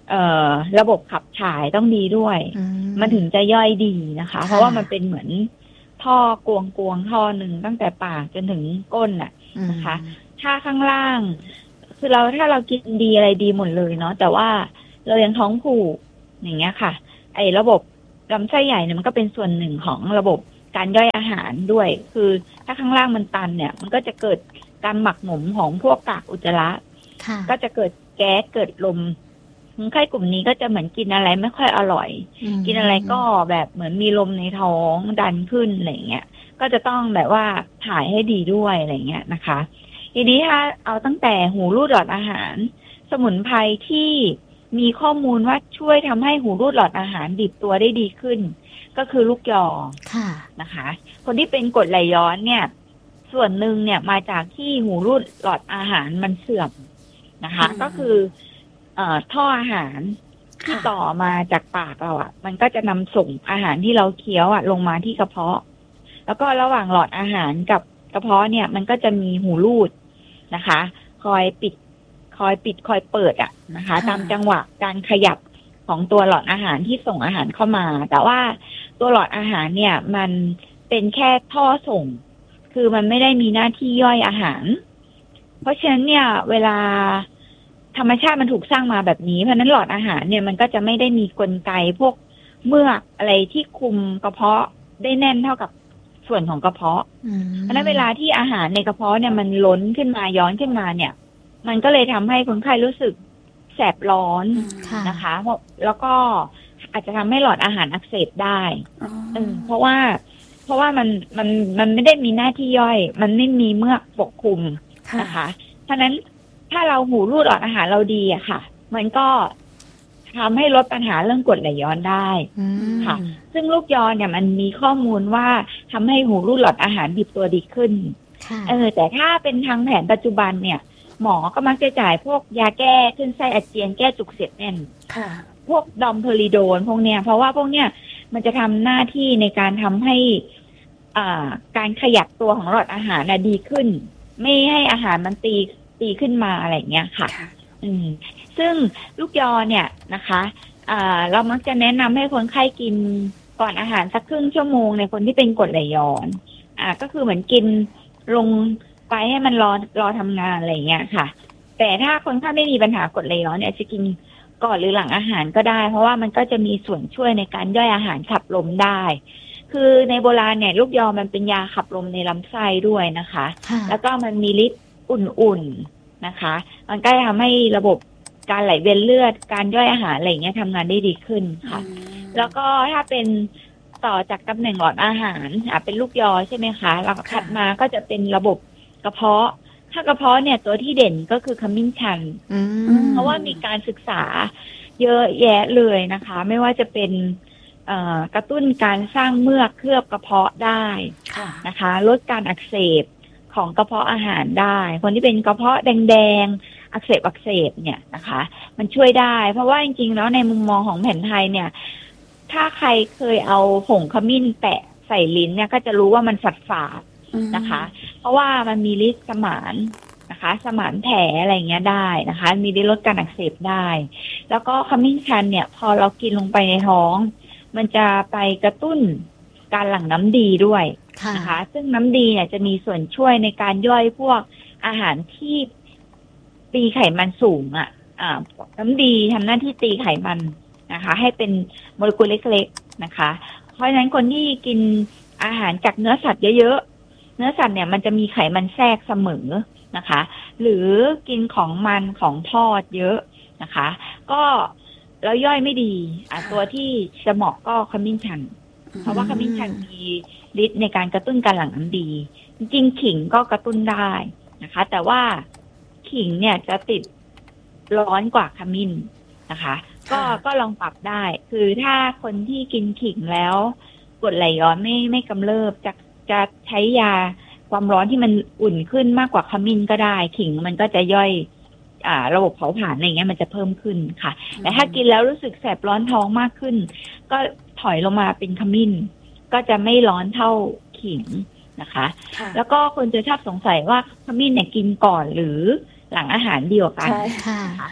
Speaker 3: เอ่อระบบขับถ่ายต้องดีด้วยมันถึงจะย่อยดีนะคะเพราะว่ามันเป็นเหมือนท่อกวงกวงท่อหนึ่งตั้งแต่ปากจนถึงก้นน่ะนะคะถ้าข้างล่างคือเราถ้าเรากินดีอะไรดีหมดเลยเนาะแต่ว่าเรายังท้องผูกอย่างเงี้ยค่ะไอ้ระบบลำไส้ใหญ่เนี่ยมันก็เป็นส่วนหนึ่งของระบบการย่อยอาหารด้วยคือถ้าข้างล่างมันตันเนี่ยมันก็จะเกิดการหมักหมมของพวกกากอุจจาระก็จะเกิดแก๊สเกิดลมคนไข้กลุ่มนี้ก็จะเหมือนกินอะไรไม่ค่อยอร่อยกินอะไรก็แบบเหมือนมีลมในท้องดันขึ้นอะไรเงี้ยก็จะต้องแบบว่าถ่ายให้ดีด้วยอะไรเงี้ยนะคะทีนี้ถ้าเอาตั้งแต่หูรูดหลอดอาหารสมุนไพรที่มีข้อมูลว่าช่วยทำให้หูรูดหลอดอาหารดิบตัวได้ดีขึ้นก็คือลูกยอค่ะนะคะคนที่เป็นกรดไหลย้อนเนี่ยส่วนหนึ่งเนี่ยมาจากที่หูรูดหลอดอาหารมันเสื่อมนะคะก็คือเอ่อท่ออาหารที่ต่อมาจากปากเราอ่ะมันก็จะนำส่งอาหารที่เราเคี้ยวอ่ะลงมาที่กระเพาะแล้วก็ระหว่างหลอดอาหารกับกระเพาะเนี่ยมันก็จะมีหูรูดนะคะคอยปิดคอยปิดคอยเปิดอ่ะนะคะตามจังหวะการขยับของตัวหลอดอาหารที่ส่งอาหารเข้ามาแต่ว่าตัวหลอดอาหารเนี่ยมันเป็นแค่ท่อส่งคือมันไม่ได้มีหน้าที่ย่อยอาหารเพราะฉะนั้นเนี่ยเวลาธรรมชาติมันถูกสร้างมาแบบนี้เพราะนั้นหลอดอาหารเนี่ยมันก็จะไม่ได้มีกลไกพวกเมือกอะไรที่คุมกระเพาะได้แน่นเท่ากับส่วนของกระเพาะเพราะนั้นเวลาที่อาหารในกระเพาะเนี่ยมันล้นขึ้นมาย้อนขึ้นมาเนี่ยมันก็เลยทำให้คนไข้รู้สึกแสบร้อนนะคะแล้วก็อาจจะทำให้หลอดอาหารอักเสบได้เออเพราะว่าเพราะว่ามันมันมันไม่ได้มีหน้าที่ย่อยมันไม่มีเมือกปกคลุมนะคะเพราะนั้นถ้าเราหูรูดหลอดอาหารเราดีอะค่ะมันก็ทำให้ลดปัญหาเรื่องกรดไหลย้อนได้ค่ะซึ่งลูกยอเนี่ยมันมีข้อมูลว่าทำให้หูรูดหลอดอาหารดิบตัวดีขึ้นเออแต่ถ้าเป็นทางแผนปัจจุบันเนี่ยหมอก็มักจะจ่ายพวกยาแก้ขึ้นไส้อาเจียนแก้จุกเสียดแน่นพวกดอมเพอริโดนพวกเนี้ยเพราะว่าพวกเนี้ยมันจะทำหน้าที่ในการทำให้อ่าการขยับตัวของหลอดอาหารน่ะดีขึ้นไม่ให้อาหารมันตีตีขึ้นมาอะไรเงี้ยค่ะอืมซึ่งลูกยอเนี่ยนะคะอ่าเรามักจะแนะนำให้คนไข้กินก่อนอาหารสักครึ่งชั่วโมงในคนที่เป็นกรดไหลย้อนอ่าก็คือเหมือนกินลงไปให้มันรอรอทำงานอะไรเงี้ยค่ะแต่ถ้าคนไข้ไม่มีปัญหากรดไหลย้อนเนี่ยจะกินก่อนหรือหลังอาหารก็ได้เพราะว่ามันก็จะมีส่วนช่วยในการย่อยอาหารขับลมได้คือในโบราณเนี่ยลูกยอมันเป็นยาขับลมในลำไส้ด้วยนะคะแล้วก็มันมีฤทธิ์อุ่นๆนะคะมันก็จะทำให้ระบบการไหลเวียนเลือดการย่อยอาหารอะไรเงี้ยทำงานได้ดีขึ้นค่ะแล้วก็ถ้าเป็นต่อจากตำแหน่งหลอดอาหารอ่ะเป็นลูกยอใช่ไหมคะแล้วถัดมาก็จะเป็นระบบกระเพาะถ้ากระเพาะเนี่ยตัวที่เด่นก็คือขมิ้นชันเพราะว่ามีการศึกษาเยอะแยะเลยนะคะไม่ว่าจะเป็นกระตุ้นการสร้างเมือกเคลือบกระเพาะได้นะคะลดการอักเสบของกระเพาะอาหารได้คนที่เป็นกระเพาะแดงๆอักเสบอักเสบเนี่ยนะคะมันช่วยได้เพราะว่าจริงๆแล้วในมุมมองของแผนไทยเนี่ยถ้าใครเคยเอาผงขมิ้นแตะใส่ลิ้นเนี่ยก็จะรู้ว่ามันฝาดฝาดนะคะเพราะว่ามันมีฤทธิ์สมานนะคะสมานแผลอะไรเงี้ยได้นะคะมีได้ลดการอักเสบได้แล้วก็ขมิ้นชันเนี่ยพอเรากินลงไปในท้องมันจะไปกระตุ้นการหลั่งน้ำดีด้วยนะคะซึ่งน้ำดีเนี่ยจะมีส่วนช่วยในการย่อยพวกอาหารที่ตีไขมันสูงอ่ะอ่าน้ำดีทำหน้าที่ตีไขมันนะคะให้เป็นโมเลกุลเล็กๆนะคะเพราะฉะนั้นคนที่กินอาหารจากเนื้อสัตว์เยอะๆเนื้อสัตว์เนี่ยมันจะมีไขมันแทรกเสมอนะคะหรือกินของมันของทอดเยอะนะคะก็แล้วย่อยไม่ดีอ่ะตัวที่จะเหมาะก็ขมิ้นชันเพราะว่าขมิ้นชันมีฤทธิ์ในการกระตุ้นการหลั่งน้ำดีจริงๆขิงก็กระตุ้นได้นะคะแต่ว่าขิงเนี่ยจะติดร้อนกว่าขมิ้นนะคะก็ก็ลองปรับได้คือถ้าคนที่กินขิงแล้วกรดไหลย้อนไม่ไม่กำเริบจะจะใช้ยาความร้อนที่มันอุ่นขึ้นมากกว่าขมิ้นก็ได้ขิงมันก็จะย่อยอ่าระบบเผาผลาญอะไรเงี้ยมันจะเพิ่มขึ้นค่ะแต่ถ้ากินแล้วรู้สึกแสบร้อนท้องมากขึ้นก็ถอยลงมาเป็นขมิ้นก็จะไม่ร้อนเท่าขิงนะคะแล้วก็คนจะชอบสงสัยว่าขมิ้นเนี่ยกินก่อนหรือหลังอาหารดีกว่ากัน
Speaker 2: ค่ะ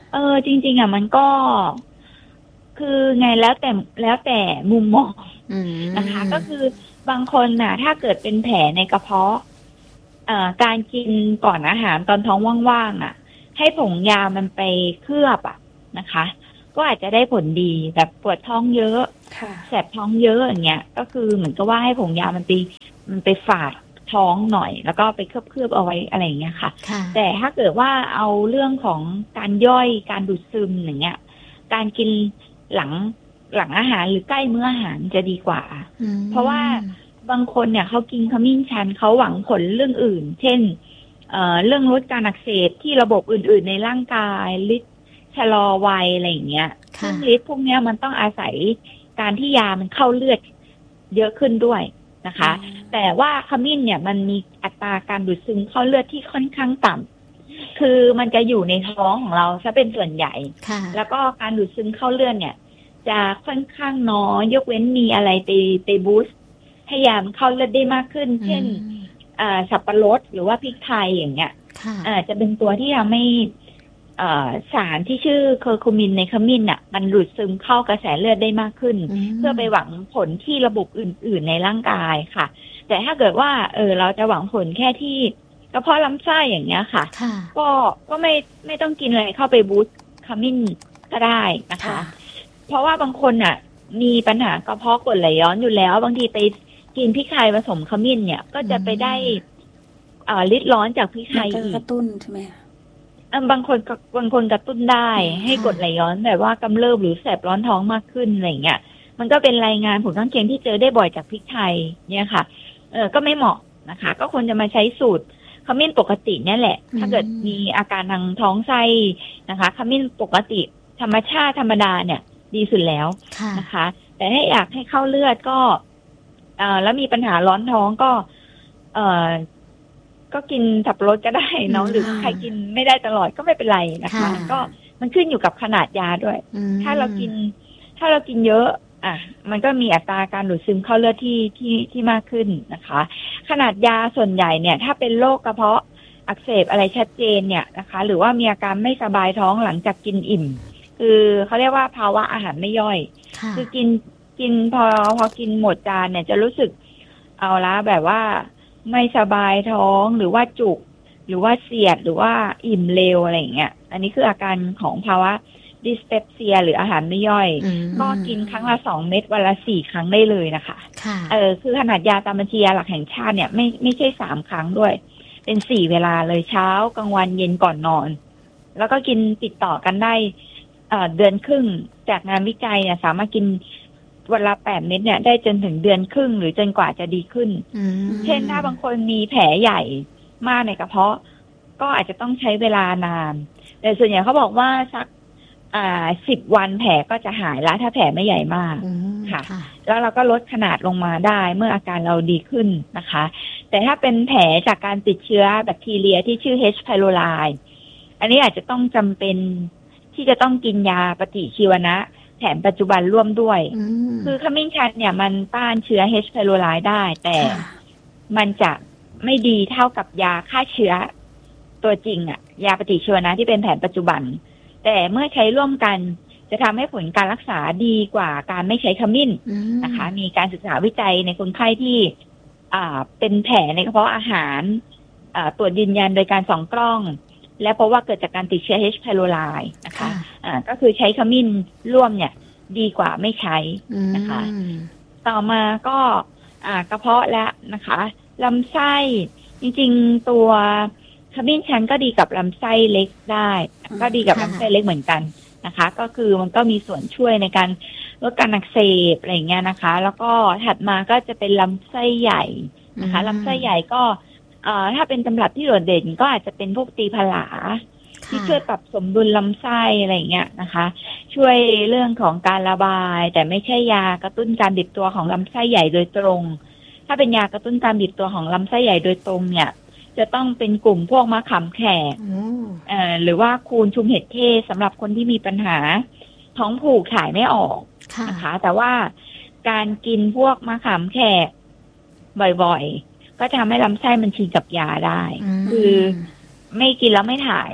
Speaker 3: เออจริงๆอ่ะมันก็คือไงแล้วแต่แล้วแต่มุมมองนะคะ ก็คือบางคนน่ะถ้าเกิดเป็นแผลในกระเพาะเอ่อการกินก่อนอาหารตอนท้องว่างๆอ่ะให้ผงยามันไปเคลือบอ่ะนะคะก็อาจจะได้ผลดีแบบปวดท้องเยอะแสบท้องเยอะอย่างเงี้ยก็คือเหมือนกับว่าให้ผงยามันไปมันไปฝาดท้องหน่อยแล้วก็ไปเคลือบๆเอาไว้อะไรอย่างเงี้ยค่ะแต่ถ้าเกิดว่าเอาเรื่องของการย่อยการดูดซึมอย่างเงี้ยการกินหลังหลังอาหารหรือใกล้มื้ออาหารจะดีกว่าเพราะว่าบางคนเนี่ยเขากินขมิ้นชันเขาหวังผลเรื่องอื่นเช่นเอ่อเรื่องลดการอักเสบที่ระบบอื่นๆในร่างกายฤทธิ์ชะลอวัยอะไรอย่างเงี้ยซึ่งฤทธิ์พวกเนี้ยมันต้องอาศัยการที่ยามันเข้าเลือดเยอะขึ้นด้วยนะคะแต่ว่าขมิ้นเนี่ยมันมีอัตราการดูดซึมเข้าเลือดที่ค่อนข้างต่ำคือมันจะอยู่ในท้องของเราซะเป็นส่วนใหญ่แล้วก็การดูดซึมเข้าเลือดเนี่ยจะค่อนข้างน้อยยกเว้นมีอะไรไปไปบูสต์ให้ยามันเข้าเลือดได้มากขึ้นเช่นสับปะรดหรือว่าพริกไทยอย่างเงี้ยจะเป็นตัวที่ทำให้สารที่ชื่อเคอร์คูมินในขมิ้นน่ะมันดูดซึมเข้ากระแสเลือดได้มากขึ้นเพื่อไปหวังผลที่ระบบอื่นๆในร่างกายค่ะแต่ถ้าเกิดว่าเออเราจะหวังผลแค่ที่กระเพาะลำไส้อย่างเงี้ยค่ะก็ก็ไม่ไม่ต้องกินอะไรเข้าไปบูสต์ขมิ้นก็ได้นะคะเพราะว่าบางคนน่ะมีปัญหากระเพาะกรดไหลย้อนอยู่แล้วบางทีไปกินพริกไทยผสมขมิ้นเนี่ยก็จะไปได้อ่าฤทธิ์ร้อนจากพริกไทยอีก
Speaker 1: กระตุ้นใช่ไหม
Speaker 3: บางคนบางคนกระตุ้นได้ให้กรดไหลย้อนแบบว่ากำเริบหรือแสบร้อนท้องมากขึ้นอะไรเงี้ยมันก็เป็นรายงานผลข้างเคียงที่เจอได้บ่อยจากพริกไทยเนี่ยค่ะเออก็ไม่เหมาะนะคะก็ควรจะมาใช้สูตรขมิ้นปกติเนี่ยแหละถ้าเกิดมีอาการทางท้องไส้นะคะขมิ้นปกติธรรมชาติธรรมดาเนี่ยดีสุดแล้วนะคะแต่ถ้าอยากให้เข้าเลือดก็เอ่อแล้วมีปัญหาร้อนท้องก็เอ่อก็กินสับปะรดก็ได้เนาะหรือใครกินไม่ได้ตลอดก็ไม่เป็นไรนะคะก็มันขึ้นอยู่กับขนาดยาด้วยถ้าเรากินถ้าเรากินเยอะอ่ะมันก็มีอัตราการดูดซึมเข้าเลือดที่ที่ที่มากขึ้นนะคะขนาดยาส่วนใหญ่เนี่ยถ้าเป็นโรคกระเพาะอักเสบอะไรชัดเจนเนี่ยนะคะหรือว่ามีอาการไม่สบายท้องหลังจากกินอิ่มคือเขาเรียกว่าภาวะอาหารไม่ย่อยคือกินกินพอพอกินหมดจานเนี่ยจะรู้สึกเอาละแบบว่าไม่สบายท้องหรือว่าจุกหรือว่าเสียดหรือว่าอิ่มเร็วอะไรอย่างเงี้ยอันนี้คืออาการของภาวะดิสเปปเซียหรืออาหารไม่ย่อยก็กินครั้งละสองเม็ดวันละสี่ครั้งได้เลยนะคะเออคือขนาดยาตามบัญชียาหลักแห่งชาติเนี่ยไม่ไม่ใช่สามครั้งด้วยเป็นสี่เวลาเลยเช้ากลางวันเย็นก่อนนอนแล้วก็กินติดต่อกันได้เอ่อเดือนครึ่งจากงานวิจัยเนี่ยสามารถกินวันละแปดเม็ดเนี่ยได้จนถึงเดือนครึ่งหรือจนกว่าจะดีขึ้นเช่นถ้าบางคนมีแผลใหญ่มากในกระเพาะก็อาจจะต้องใช้เวลานานแต่ส่วนใหญ่เขาบอกว่าสักอ่าสิบวันแผลก็จะหายแล้วถ้าแผลไม่ใหญ่มากค่ะแล้วเราก็ลดขนาดลงมาได้เมื่ออาการเราดีขึ้นนะคะแต่ถ้าเป็นแผลจากการติดเชื้อแบคทีเรียที่ชื่อ H. pylori อันนี้อาจจะต้องจำเป็นที่จะต้องกินยาปฏิชีวนะแผนปัจจุบันร่วมด้วยคือขมิ้นชันเนี่ยมันต้านเชื้อ H. pylori ได้แต่มันจะไม่ดีเท่ากับยาฆ่าเชื้อตัวจริงอะยาปฏิชีวนะที่เป็นแผนปัจจุบันแต่เมื่อใช้ร่วมกันจะทำให้ผลการรักษาดีกว่าการไม่ใช้ขมิ้นนะคะมีการศึกษาวิจัยในคนไข้ที่อ่าเป็นแผลในกระเพาะอาหารอ่าตรวจยืนยันโดยการส่องกล้องและเพราะว่าเกิดจากการติดเชื้อ H. pylori นะคะอ่าก็คือใช้ขมิ้นร่วมเนี่ยดีกว่าไม่ใช้นะคะต่อมาก็อ่ากระเพาะแล้วนะคะลำไส้จริงๆตัวขมิ้นชันก็ดีกับลำไส้เล็กได้ก็ดีกับลำไส้เล็กเหมือนกันนะคะก็คือมันก็มีส่วนช่วยในการลดการอักเสบอะไรอย่างเงี้ยนะคะแล้วก็ถัดมาก็จะเป็นลำไส้ใหญ่นะคะลำไส้ใหญ่ก็เอ่อถ้าเป็นตำรับที่โดดเด่นก็อาจจะเป็นพวกตีผลาที่ช่วยปรับสมดุลลำไส้อะไรอย่างเงี้ยนะคะช่วยเรื่องของการระบายแต่ไม่ใช่ยากระตุ้นการบีบตัวของลำไส้ใหญ่โดยตรงถ้าเป็นยากระตุ้นการบีบตัวของลำไส้ใหญ่โดยตรงเนี่ยจะต้องเป็นกลุ่มพวกมะขามแขกเอ่อหรือว่าคูนชุมเห็ดเทศสำหรับคนที่มีปัญหาท้องผูกถ่ายไม่ออกนะคะแต่ว่าการกินพวกมะขามแขกบ่อยๆก็จะทำให้ลำไส้มันชินกับยาได้คือไม่กินแล้วไม่ถ่าย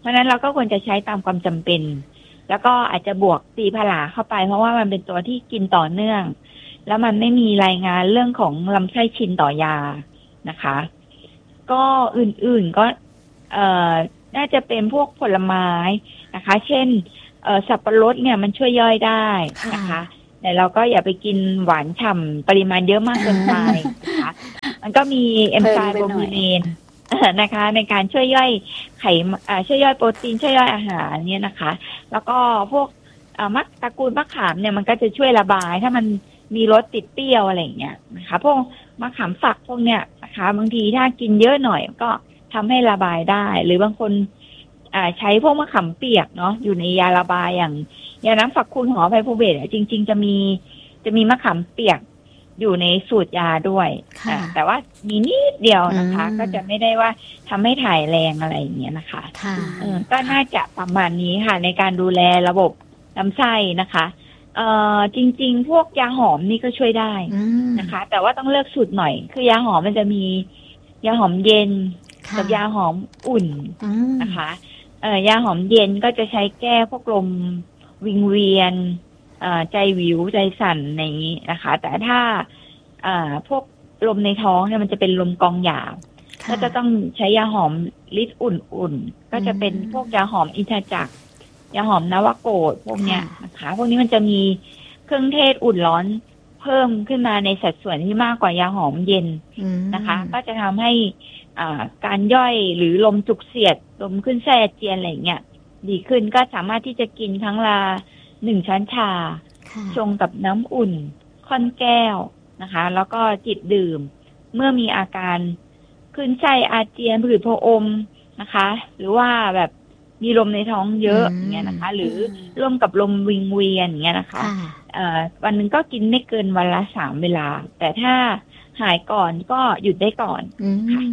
Speaker 3: เพราะฉะนั้นเราก็ควรจะใช้ตามความจำเป็นแล้วก็อาจจะบวกตีผลาเข้าไปเพราะว่ามันเป็นตัวที่กินต่อเนื่องแล้วมันไม่มีรายงานเรื่องของลำไส้ชินต่อยานะคะก็อื่นๆก็เอ่อน่าจะเป็นพวกผลไม้นะคะเช่นเอ่อสับปะรดเนี่ยมันช่วยย่อยได้นะคะแต่เราก็อย่าไปกินหวานฉ่ำปริมาณเยอะมากเกินไปนะคะมันก็มีเอนไซม์โบมิเนนนะคะในการช่วยย่อยไขช่วยย่อยโปรตีนช่วยย่อยอาหารเนี่ยนะคะแล้วก็พวกมักตระกูลมะขามเนี่ยมันก็จะช่วยระบายถ้ามันมีรสติดเปรี้ยวอะไรอย่างเงี้ยนะคะพวกมะขามฝักพวกเนี้ยนะคะบางทีถ้ากินเยอะหน่อยก็ทำให้ระบายได้หรือบางคนใช้พวกมะขามเปียกเนาะอยู่ในยาระบายอย่างยาน้ำฝักคูณหอไพโพเบตจริงๆจะมีจะมีมะขามเปียกอยู่ในสูตรยาด้วยแต่ว่ามีนิดเดียวนะคะก็จะไม่ได้ว่าทำให้ถ่ายแรงอะไรอย่างเงี้ยนะคะก็น่าจะประมาณนี้ค่ะในการดูแลระบบลำไส้นะคะเอ่อจริงๆพวกยาหอมนี่ก็ช่วยได้นะคะแต่ว่าต้องเลือกสูตรหน่อยคือยาหอมมันจะมียาหอมเย็นกับยาหอมอุ่นนะคะเอ่อยาหอมเย็นก็จะใช้แก้พวกลมวิงเวียนใจวิวใจสั่นในนี้นะคะแต่ถ้าพวกลมในท้องเนี่ยมันจะเป็นลมกองหยาบก็จะต้องใช้ยาหอมฤทธิ์อุ่นๆก็จะเป็นพวกยาหอมอินทจักรยาหอมนวโกฏพวกเนี้ยนะคะพวกนี้มันจะมีเครื่องเทศอุ่นร้อนเพิ่มขึ้นมาในสัดส่วนที่มากกว่ายาหอมเย็นนะคะก็จะทำให้การย่อยหรือลมจุกเสียดลมขึ้นไส้อาเจียนอะไรเงี้ยดีขึ้นก็สามารถที่จะกินครั้งละหนึ่งช้อนชาชงกับน้ำอุ่นค่อนแก้วนะคะแล้วก็จิบดื่มเมื่อมีอาการขึ้นไส้อาเจียนผืดพออมนะคะหรือว่าแบบมีลมในท้องเยอะอย่างเงี้ยนะคะหรือร่วมกับลมวิงเวียนอย่างเงี้ยนะคะวันหนึ่งก็กินไม่เกินวันละสามเวลาแต่ถ้าหายก่อนก็หยุดได้ก่อนค่ะ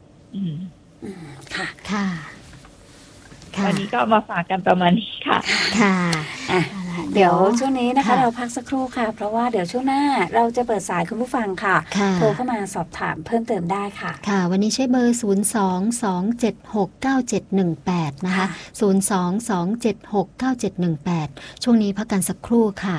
Speaker 1: ค่ะ
Speaker 3: ค่ะวันนี้ก็มาฝากกันประมาณนี้ค่ะ
Speaker 2: ค่ะ
Speaker 1: เดี๋ยวช่วงนี้นะคะเราพักสักครู่ค่ะเพราะว่าเดี๋ยวช่วงหน้าเราจะเปิดสายคุณผู้ฟังค่ะโทรเข้ามาสอบถามเพิ่มเติมได้ค่ะ
Speaker 2: ค่ะวันนี้ใช้เบอร์ศูนย์ สอง สอง เจ็ด หก เก้า เจ็ด หนึ่ง แปดนะคะศูนย์ สอง สอง เจ็ด หก เก้า เจ็ด หนึ่ง แปดช่วงนี้พักกันสักครู่ค่ะ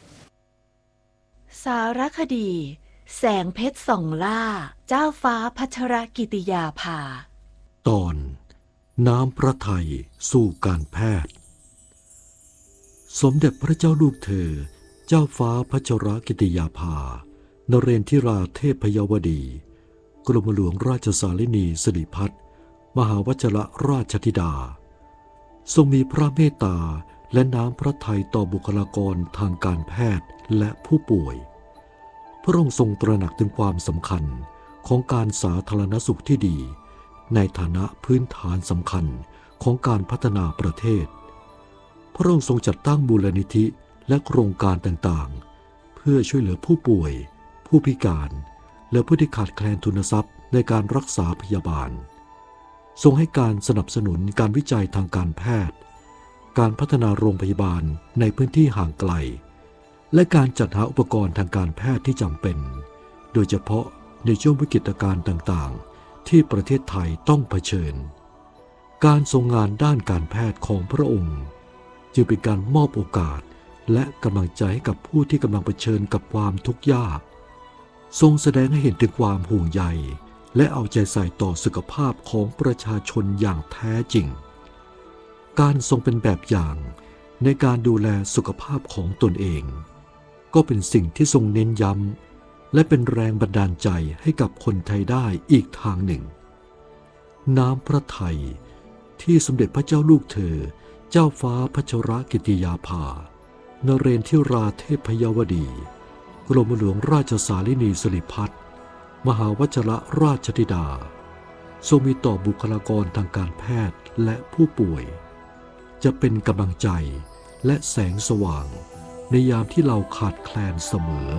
Speaker 4: สารคดีแสงเพชรส่องล่าเจ้าฟ้าพัชรกิติยาภา
Speaker 5: ตอนน้ำพระทัยสู่การแพทย์สมเด็จพระเจ้าลูกเธอเจ้าฟ้าพัชรกิติยาภานเรนทิราเทพยวดีกรมหลวงราชสารินีสิริพัฒน์มหาวชรราชธิดาทรงมีพระเมตตาและน้ำพระทัยต่อบุคลากรทางการแพทย์และผู้ป่วยพระองค์ทรงตระหนักถึงความสำคัญของการสาธารณสุขที่ดีในฐานะพื้นฐานสำคัญของการพัฒนาประเทศพระองค์ทรงจัดตั้งมูลนิธิและโครงการต่างๆเพื่อช่วยเหลือผู้ป่วยผู้พิการและผู้ที่ขาดแคลนทุนทรัพย์ในการรักษาพยาบาลทรงให้การสนับสนุนการวิจัยทางการแพทย์การพัฒนาโรงพยาบาลในพื้นที่ห่างไกลและการจัดหาอุปกรณ์ทางการแพทย์ที่จำเป็นโดยเฉพาะในช่วงวิกฤตการณ์ต่างๆที่ประเทศไทยต้องเผชิญการทรงงานด้านการแพทย์ของพระองค์จึงเป็นการมอบโอกาสและกำลังใจให้กับผู้ที่กำลังเผชิญกับความทุกข์ยากทรงแสดงให้เห็นถึงความห่วงใยและเอาใจใส่ต่อสุขภาพของประชาชนอย่างแท้จริงการทรงเป็นแบบอย่างในการดูแลสุขภาพของตนเองก็เป็นสิ่งที่ทรงเน้นย้ำและเป็นแรงบันดาลใจให้กับคนไทยได้อีกทางหนึ่งน้ำพระทัยที่สมเด็จพระเจ้าลูกเธอเจ้าฟ้าพัชรกิติยาภานเรนทิราเทพยวดีกรมหลวงราชสารินีสิริพัฒน์มหาวชรราชธิดาทรงมีต่อบุคลากรทางการแพทย์และผู้ป่วยจะเป็นกำลังใจและแสงสว่างในยามที่เราขาดแคลนเสมอ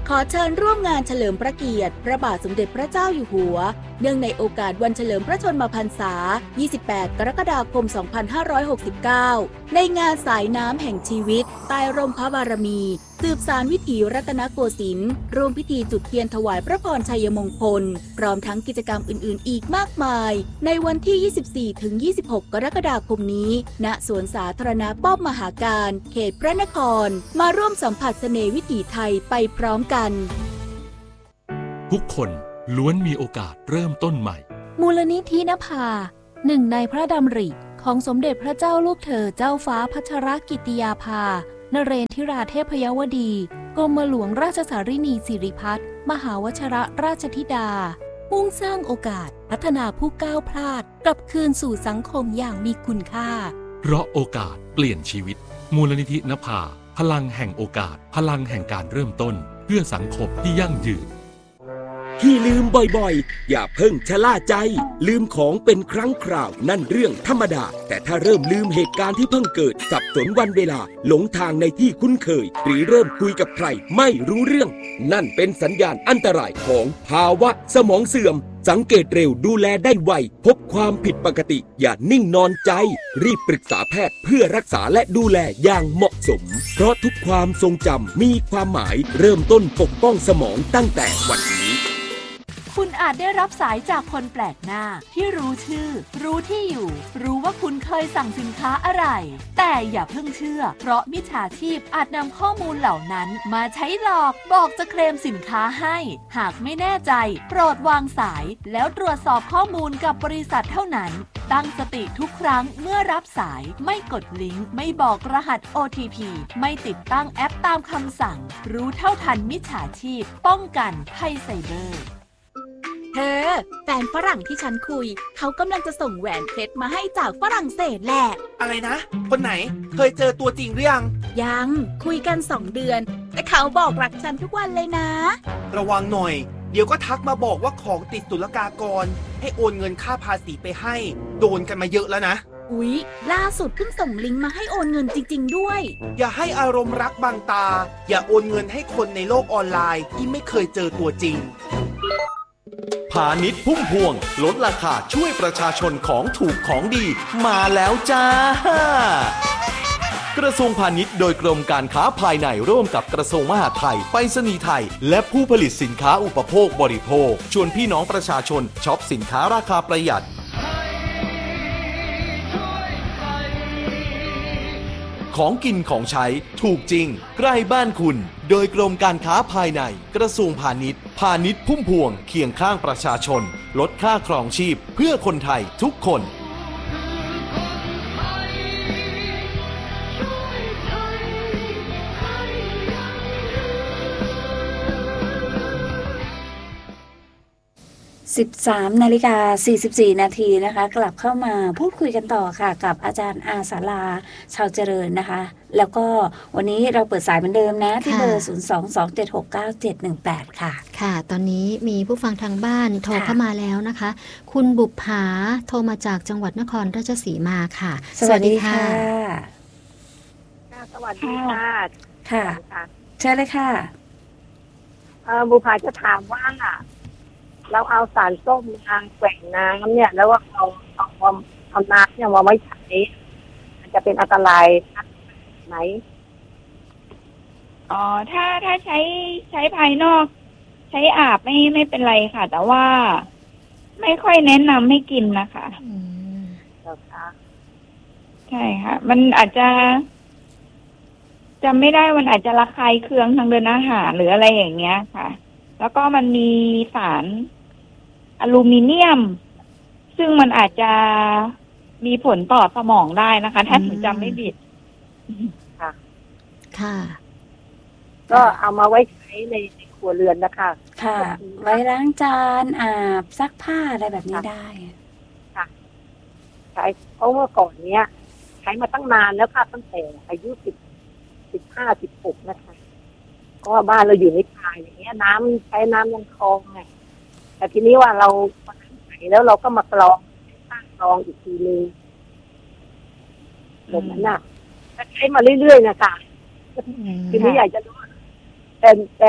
Speaker 6: ขอเชิญร่วมงานเฉลิมพระเกียรติพระบาทสมเด็จพระเจ้าอยู่หัวเนื่องในโอกาสวันเฉลิมพระชนมพรรษา ยี่สิบแปด กรกฎาคม สองพันห้าร้อยหกสิบเก้า ในงานสายน้ำแห่งชีวิตใต้ร่มพระบารมีสืบสานวิถีรัตนโกสินทร์ร่วมพิธีจุดเทียนถวายพระพรชัยมงคลพร้อมทั้งกิจกรรมอื่นๆอีกมากมายในวันที่ ยี่สิบสี่ถึงยี่สิบหก กรกฎาคมนี้ณสวนสาธารณะป้อมมหาการเขตพระนครมาร่วมสัมผัสเสน่ห์วิถีไทยไปพร้อมกัน
Speaker 7: ทุกคนล้วนมีโอกาสเริ่มต้นใหม่
Speaker 8: มูลนิธินภาหนึ่งในพระดำริของสมเด็จพระเจ้าลูกเธอเจ้าฟ้าพัชรกิติยาภานเรนทิราเทพยวดีกรมหลวงราชสารินีสิริพัฒน์มหาวชิรราชธิดามุ่งสร้างโอกาสพัฒนาผู้ก้าวพลาดกลับคืนสู่สังคมอย่างมีคุณค่า
Speaker 7: เพราะโอกาสเปลี่ยนชีวิตมูลนิธินภาพลังแห่งโอกาสพลังแห่งการเริ่มต้นเพื่อสังคมที่ยั่งยืน
Speaker 9: ที่ลืมบ่อยๆอย่าเพิ่งชะล่าใจลืมของเป็นครั้งคราวนั่นเรื่องธรรมดาแต่ถ้าเริ่มลืมเหตุการณ์ที่เพิ่งเกิดสับสนวันเวลาหลงทางในที่คุ้นเคยหรือเริ่มคุยกับใครไม่รู้เรื่องนั่นเป็นสัญญาณอันตรายของภาวะสมองเสื่อมสังเกตเร็วดูแลได้ไวพบความผิดปกติอย่านิ่งนอนใจรีบปรึกษาแพทย์เพื่อรักษาและดูแลอย่างเหมาะสมเพราะทุกความทรงจำมีความหมายเริ่มต้นปกป้องสมองตั้งแต่วันนี้
Speaker 10: คุณอาจได้รับสายจากคนแปลกหน้าที่รู้ชื่อรู้ที่อยู่รู้ว่าคุณเคยสั่งสินค้าอะไรแต่อย่าเพิ่งเชื่อเพราะมิจฉาชีพอาจนำข้อมูลเหล่านั้นมาใช้หลอกบอกจะเคลมสินค้าให้หากไม่แน่ใจโปรดวางสายแล้วตรวจสอบข้อมูลกับบริษัทเท่านั้นตั้งสติทุกครั้งเมื่อรับสายไม่กดลิงก์ไม่บอกรหัส โอ ที พี ไม่ติดตั้งแอปตามคำสั่งรู้เท่าทันมิจฉาชีพป้องกันภัยไซเบอร์
Speaker 6: เธอแฟนฝรั่งที่ฉันคุยเขากำลังจะส่งแหวนเพชรมาให้จากฝรั่งเศสแหละ
Speaker 11: อะไรนะคนไหนเคยเจอตัวจริงหรือยัง
Speaker 6: ยังคุยกันสองเดือนแต่เขาบอกรักฉันทุกวันเลยนะ
Speaker 11: ระวังหน่อยเดี๋ยวก็ทักมาบอกว่าของติดศุลกากรให้โอนเงินค่าภาษีไปให้โดนกันมาเยอะแล้วนะ
Speaker 6: อุ๊ยล่าสุดเพิ่งส่งลิงก์มาให้โอนเงินจริงๆด้วย
Speaker 11: อย่าให้อารมณ์รักบังตาอย่าโอนเงินให้คนในโลกออนไลน์ที่ไม่เคยเจอตัวจริง
Speaker 12: พาณิชย์พุ่มพวงลดราคาช่วยประชาชนของถูกของดีมาแล้วจ้ากระทรวงพาณิชย์โดยกรมการค้าภายในร่วมกับกระทรวงมหาดไทยไปรษณีย์ไทยและผู้ผลิตสินค้าอุปโภคบริโภคชวนพี่น้องประชาชนช็อปสินค้าราคาประหยัดของกินของใช้ถูกจริงใกล้บ้านคุณโดยกรมการค้าภายในกระทรวงพาณิชย์พาณิชย์พุ่มพวงเคียงข้างประชาชนลดค่าครองชีพเพื่อคนไทยทุกคน
Speaker 1: สิบสามนาฬิกาสี่สิบสี่นาทีนะคะกลับเข้ามาพูดคุยกันต่อค่ะกับอาจารย์อาสาลาชาวเจริญนะคะแล้วก็วันนี้เราเปิดสายเหมือนเดิมนะที่เบอร์ศูนย์ สอง สอง เจ็ด หก เก้า เจ็ด หนึ่ง แปดค่ะ
Speaker 2: ค่ะตอนนี้มีผู้ฟังทางบ้านโทรเข้ามาแล้วนะคะคุณบุปผาโทรมาจากจังหวัดนครราชสีมาค่ะ
Speaker 1: สวัสดีค่ะ
Speaker 13: สวัสดีค่ะ
Speaker 1: ค่ะเชิญเลยค่ะ
Speaker 13: บุปผาจะถามว่าเราเอาสารส้มทางแกว่งน้ำเนี่ยแล้วว่าเราเอาเอาน้ำเนี่ยมาไว้ใช้มันจะเป็นอันตรายไหม
Speaker 3: อ๋อถ้าถ้าใช้ใช้ภายนอกใช้อาบไม่ไม่เป็นไรค่ะแต่ว่าไม่ค่อยแนะนำให้กินนะคะ
Speaker 13: อืมค่ะ
Speaker 3: ใช่ค่ะมันอาจจะจำไม่ได้มันอาจจะระคายเคืองทางเดินอาหารหรืออะไรอย่างเงี้ยค่ะแล้วก็มันมีสารอลูมิเนียมซึ่งมันอาจจะมีผลต่อสมองได้นะคะถ้าถึงจำไม่ผิด
Speaker 13: ค่ะ
Speaker 2: ค่ะ
Speaker 13: ก็เอามาไว้ใช้ในครัวเรือนนะคะ
Speaker 1: ค่ะไว้ล้างจานอาบซักผ้าอะไรแบบนี้ได้
Speaker 13: ค่ะใช้เพราะว่าก่อนเนี้ยใช้มาตั้งนานแล้วค่ะตั้งแต่อายุสิบสิบห้าสิบหกนะคะเพราะว่าบ้านเราอยู่ในป่าอย่างเงี้ยน้ำใช้น้ำลำคลองไงแต่ทีนี้ว่าเราใส่แล้วเราก็มากรองตั้งกรองอีกทีนึงแบบนั้นน่ะใช้มาเรื่อยๆนะคะทีนี้อยากจะรู้แต่แต่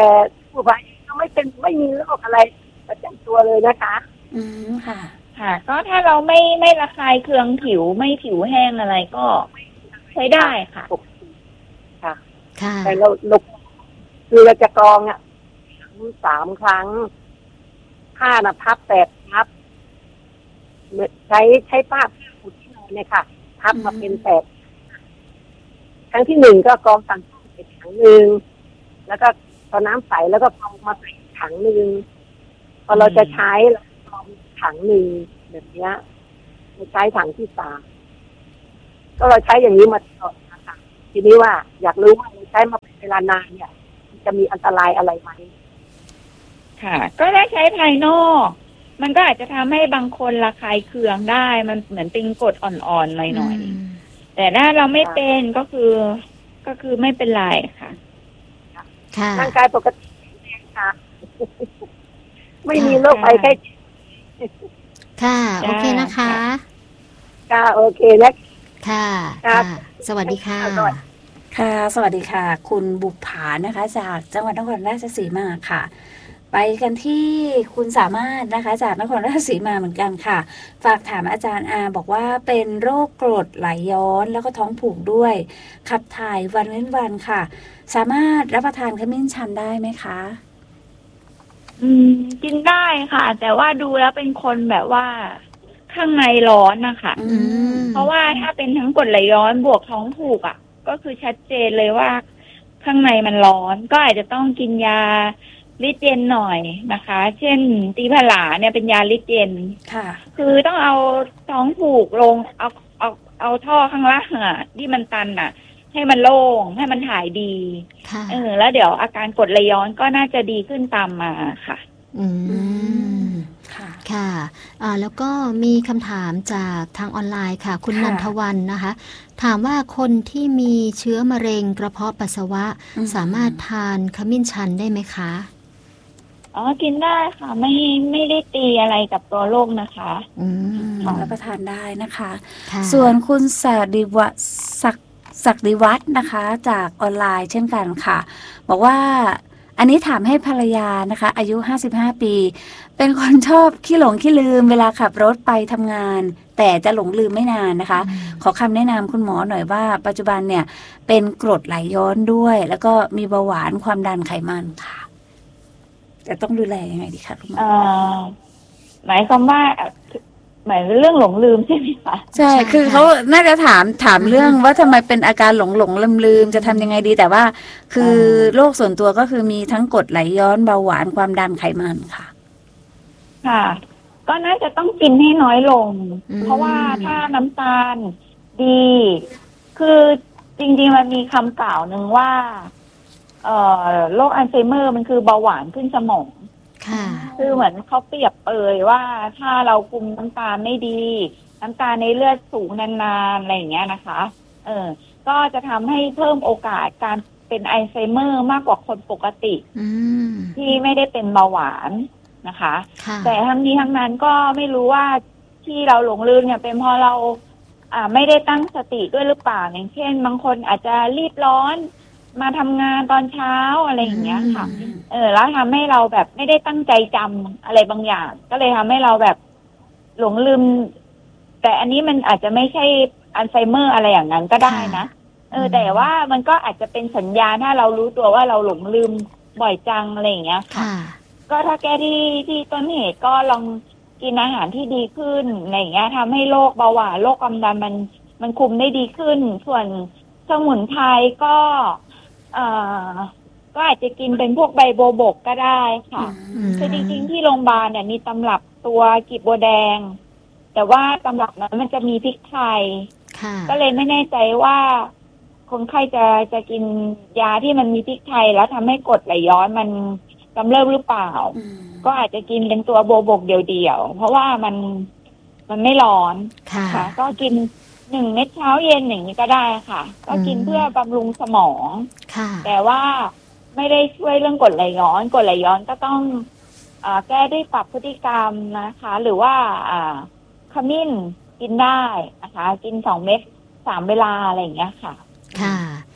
Speaker 13: ผู้ภัยก็ไม่เป็นไม่มีโรคอะไรประจำตัวเลยนะคะ
Speaker 1: อืมค่ะ
Speaker 3: ค่ะ ก็ถ้าเราไม่ไม่ระคายเคืองผิวไม่ผิวแห้งอะไรก็ใช้ได้ค่ะ
Speaker 13: ค่ะ
Speaker 2: ค่ะ
Speaker 13: แต่เราเราคือเราจะกรองอ่ะสามครั้งผ้านะพับแปดพับใช้ใช้ผ้าผูกที่นอนเนี่ยค่ะพับมาเป็นแปดครั้งที่หนึ่งก็กรองสั่งเป็นถังหนึ่งแล้วก็พอน้ำใสแล้วก็กรองมาใส่ถังหนึ่งพอเราจะใช้เรากรองถังหนึ่งแบบเนี้ยเราใช้ถังที่สามก็เราใช้อย่างนี้มาตลอดนะคะทีนี้ว่าอยากรู้ว่าเราใช้มาเป็นเวลานานเนี่ยจะมีอันตรายอะไรไหม
Speaker 3: ค่ะก็ได้ใช้ภายนอกมันก็อาจจะทำให้บางคนระคายเคืองได้มันเหมือนเป็นกรดอ่อนๆหน่อยๆแต่ถ้าเราไม่เป็นก็คือก็คือไม่เป็นไรค่ะ
Speaker 2: ค่ะ
Speaker 13: ร่างกายปกติค่ะไม่มีโรคภัยไข้เจ็บ
Speaker 2: ค่ะโอเคนะคะ
Speaker 13: ค่ะโอเคแล้ว
Speaker 2: ค่ะค่ะสวัสดีค่ะ
Speaker 1: ค่ะสวัสดีค่ะคุณบุปผานะคะจากจังหวัดนครราชสีมาค่ะไปกันที่คุณสามารถนะคะจากนครราชสีมาเหมือนกันค่ะฝากถามอาจารย์อาบอกว่าเป็นโรคกรดไหลย้อนแล้วก็ท้องผูกด้วยขับถ่ายวันเว้นวันค่ะสามารถรับประทานขมิ้นชันได้ไหมคะ
Speaker 3: อืมกินได้ค่ะแต่ว่าดูแล้วเป็นคนแบบว่าข้างในร้อนนะคะเพราะว่าถ้าเป็นทั้งกรดไหลย้อนบวกท้องผูกอ่ะก็คือชัดเจนเลยว่าข้างในมันร้อนก็อาจจะต้องกินยาลิดเย็นหน่อยนะคะเช่นตีผลาเนี่ยเป็นยาลิดเย็น
Speaker 1: ค่ะ
Speaker 3: คือต้องเอาท้องผูกลงเอาเอาเอาท่อข้างล่างอ่ะที่มันตันอ่ะให้มันโล่งให้มันถ่ายดีเออแล้วเดี๋ยวอาการกรดไหลย้อนก็น่าจะดีขึ้นตามมาค่ะ
Speaker 2: อืมค่ะค่ะอ่าแล้วก็มีคำถามจากทางออนไลน์ค่ะคุณนันทวันนะคะถามว่าคนที่มีเชื้อมะเร็งกระเพาะปัสสาวะสามารถทานขมิ้นชันได้ไหมคะ
Speaker 3: อ๋อกินได้ค่ะไม่ไม่ได้ตีอะไรกับตัวโรคนะคะ
Speaker 1: อืมรับประทานได้นะคะส่วนคุณศักดิวัฒน์ศักศักดิวัฒน์นะคะจากออนไลน์เช่นกันค่ะบอกว่าอันนี้ถามให้ภรรยานะคะอายุห้าสิบห้าปีเป็นคนชอบขี้หลงขี้ลืมเวลาขับรถไปทำงานแต่จะหลงลืมไม่นานนะคะขอคำแนะนำคุณหมอหน่อยว่าปัจจุบันเนี่ยเป็นกรดไหลย้อนด้วยแล้วก็มีเบาหวานความดันไขมันค่ะจะต้องดูแลยังไงดีคะคุณหมอ
Speaker 3: หมายความว่าหมายเรื่องหลงลืมใช่ไหมคะ
Speaker 1: ใช่คือเขาน่าจะถามถามเรื่องว่าทำไมเป็นอาการหลงหลงลืมลืมจะทำยังไงดีแต่ว่าคือโรคส่วนตัวก็คือมีทั้งกรดไหลย้อนเบาหวานความดันไขมันค่ะ
Speaker 3: ค่ะก็น่าจะต้องกินให้น้อยลงเพราะว่าถ้าน้ำตาลดีคือจริงๆมันมีคำกล่าวหนึ่งว่าเอ่อโรคอัลไซเมอร์มันคือเบาหวานขึ้นสมอง
Speaker 2: ค่ะ
Speaker 3: คือเหมือนเขาเปรียบเปยว่าถ้าเราคุมน้ำตาลไม่ดีน้ำตาลในเลือดสูงนานๆอะไรอย่างเงี้ยนะคะเออก็จะทำให้เพิ่มโอกาสการเป็นอัลไซเมอร์มากกว่าคนปกติที่ไม่ได้เป็นเบาหวานนะคะแต่ทั้งนี้ทั้งนั้นก็ไม่รู้ว่าที่เราหลงลืมเนี่ยเป็นเพราะเราอ่าไม่ได้ตั้งสติด้วยหรือเปล่าอย่างเช่นบางคนอาจจะรีบร้อนมาทำงานตอนเช้าอะไรอย่างเงี้ยค่ะเออแล้วทำให้เราแบบไม่ได้ตั้งใจจำอะไรบางอย่างก็เลยทำให้เราแบบหลงลืมแต่อันนี้มันอาจจะไม่ใช่อัลไซเมอร์อะไรอย่างนั้นก็ได้นะเออแต่ว่ามันก็อาจจะเป็นสัญญาณถ้าเรารู้ตัวว่าเราหลงลืมบ่อยจังอะไรอย่างเงี้ยค่ะก็ถ้าแก้ที่ที่ต้นเหตุก็ลองกินอาหารที่ดีขึ้นอะไรอย่างเงี้ยทำให้โรคเบาหวานโรคความดันมันมันคุมได้ดีขึ้นส่วนสมุนไพรก็เอ่อก็อาจจะกินเป็นพวกใบโบกก็ได้ค่ะคือจริงๆที่โรงพยาบาลเนี่ยมีตำรับตัวกีบบัวแดงแต่ว่าตำรับนั้นมันจะมีพริกไทยก็เลยไม่แน่ใจว่าคนไข้จะจะกินยาที่มันมีพริกไทยแล้วทำให้กรดไหลย้อนมันกำเริบหรือเปล่าก็อาจจะกินเป็นตัวโบโบกเดี่ยวๆเพราะว่ามันมันไม่ร้อนค่ะก็กินหนึ่งเม็ดเช้าเย็นอย่างนี้ก็ได้ค่ะก็กินเพื่อบำรุงสมองแต่ว่าไม่ได้ช่วยเรื่องกรดไหลย้อนกรดไหลย้อนก็ต้องอ่าแก้ด้วยปรับพฤติกรรมนะคะหรือว่าอ่าขมิ้นกินได้นะคะกินสองเม็ดสามเวลาอะไรอย่างเงี้ยค่ะ
Speaker 2: ค่ะ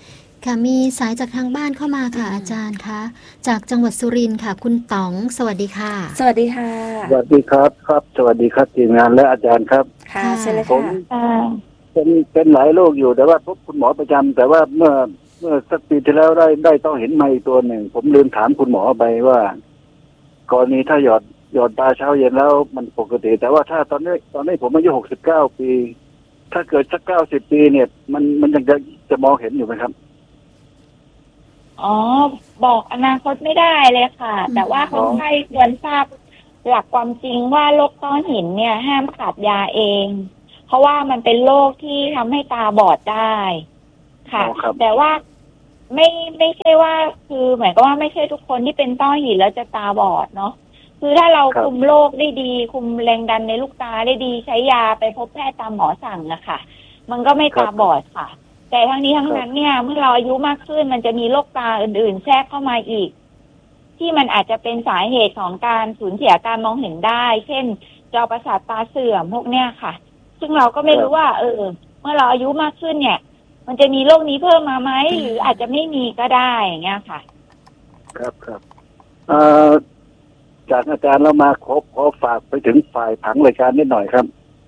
Speaker 2: ค่ะมีสายจากทางบ้านเข้ามาค่ะอาจารย์คะจากจังหวัดสุรินทร์ค่ะคุณต๋องสวัสดีค่ะ
Speaker 1: สวัสดีค่ะ
Speaker 14: สวัสดีครับครับสวัสดีครับทีมงานและอาจารย์ครับ
Speaker 1: ค่ะเชิญเลย
Speaker 14: ผม
Speaker 1: ค่ะ
Speaker 14: เป็นเป็นหลายโรคอยู่แต่ว่าพบคุณหมอประจำแต่ว่าเมื่อเมื่อสักปีที่แล้วได้ได้ต้องเห็นไมค์ตัวหนึ่งผมลืมถามคุณหมอไปว่ากรณีถ้าหยอดหยอดตาเช้าเย็นแล้วมันปกติแต่ว่าถ้าตอนนี้ตอนนี้ผมอายุหกสิบเก้าปีถ้าเกิดสักเก้าสิบปีเนี่ยมันมันยังจะจะมองเห็นอยู่ไหมครับ
Speaker 3: อ๋อบอกอนาคตไม่ได้เลยค่ะ แต่ว่าคนไข้ควรทราบหลักความจริงว่าโรคต้อหินเนี่ยห้ามขาดยาเองเพราะว่ามันเป็นโรคที่ทำให้ตาบอดได้ค่ะแต่ว่าไม่ไม่ใช่ว่าคือหมายก็ว่าไม่ใช่ทุกคนที่เป็นต้อหินแล้วจะตาบอดเนาะคือถ้าเราคุมโรคได้ดีคุมแรงดันในลูกตาได้ดีใช้ยาไปพบแพทย์ตามหมอสั่งนะคะมันก็ไม่ตาบอดค่ะแต่ทั้งนี้ทั้งนั้นเนี่ยเมื่อเราอายุมากขึ้นมันจะมีโรคตาอื่นๆแทรกเข้ามาอีกที่มันอาจจะเป็นสาเหตุของการสูญเสียการมองเห็นได้เช่นจอประสาทตาเสื่อมพวกเนี้ยค่ะซึ่งเราก็ไม่รู้ว่าเออเมื่อเราอายุมากขึ้นเนี่ยมันจะมีโรคนี้เพิ่มมาไหมหรืออาจจะไม่มีก็ได้อย่างเงี้ยค่ะ
Speaker 14: ครับครับเอ่อจากอาจารย์เรามาขอขอฝากไปถึงฝ่ายผังรายการนิดหน่อยครับ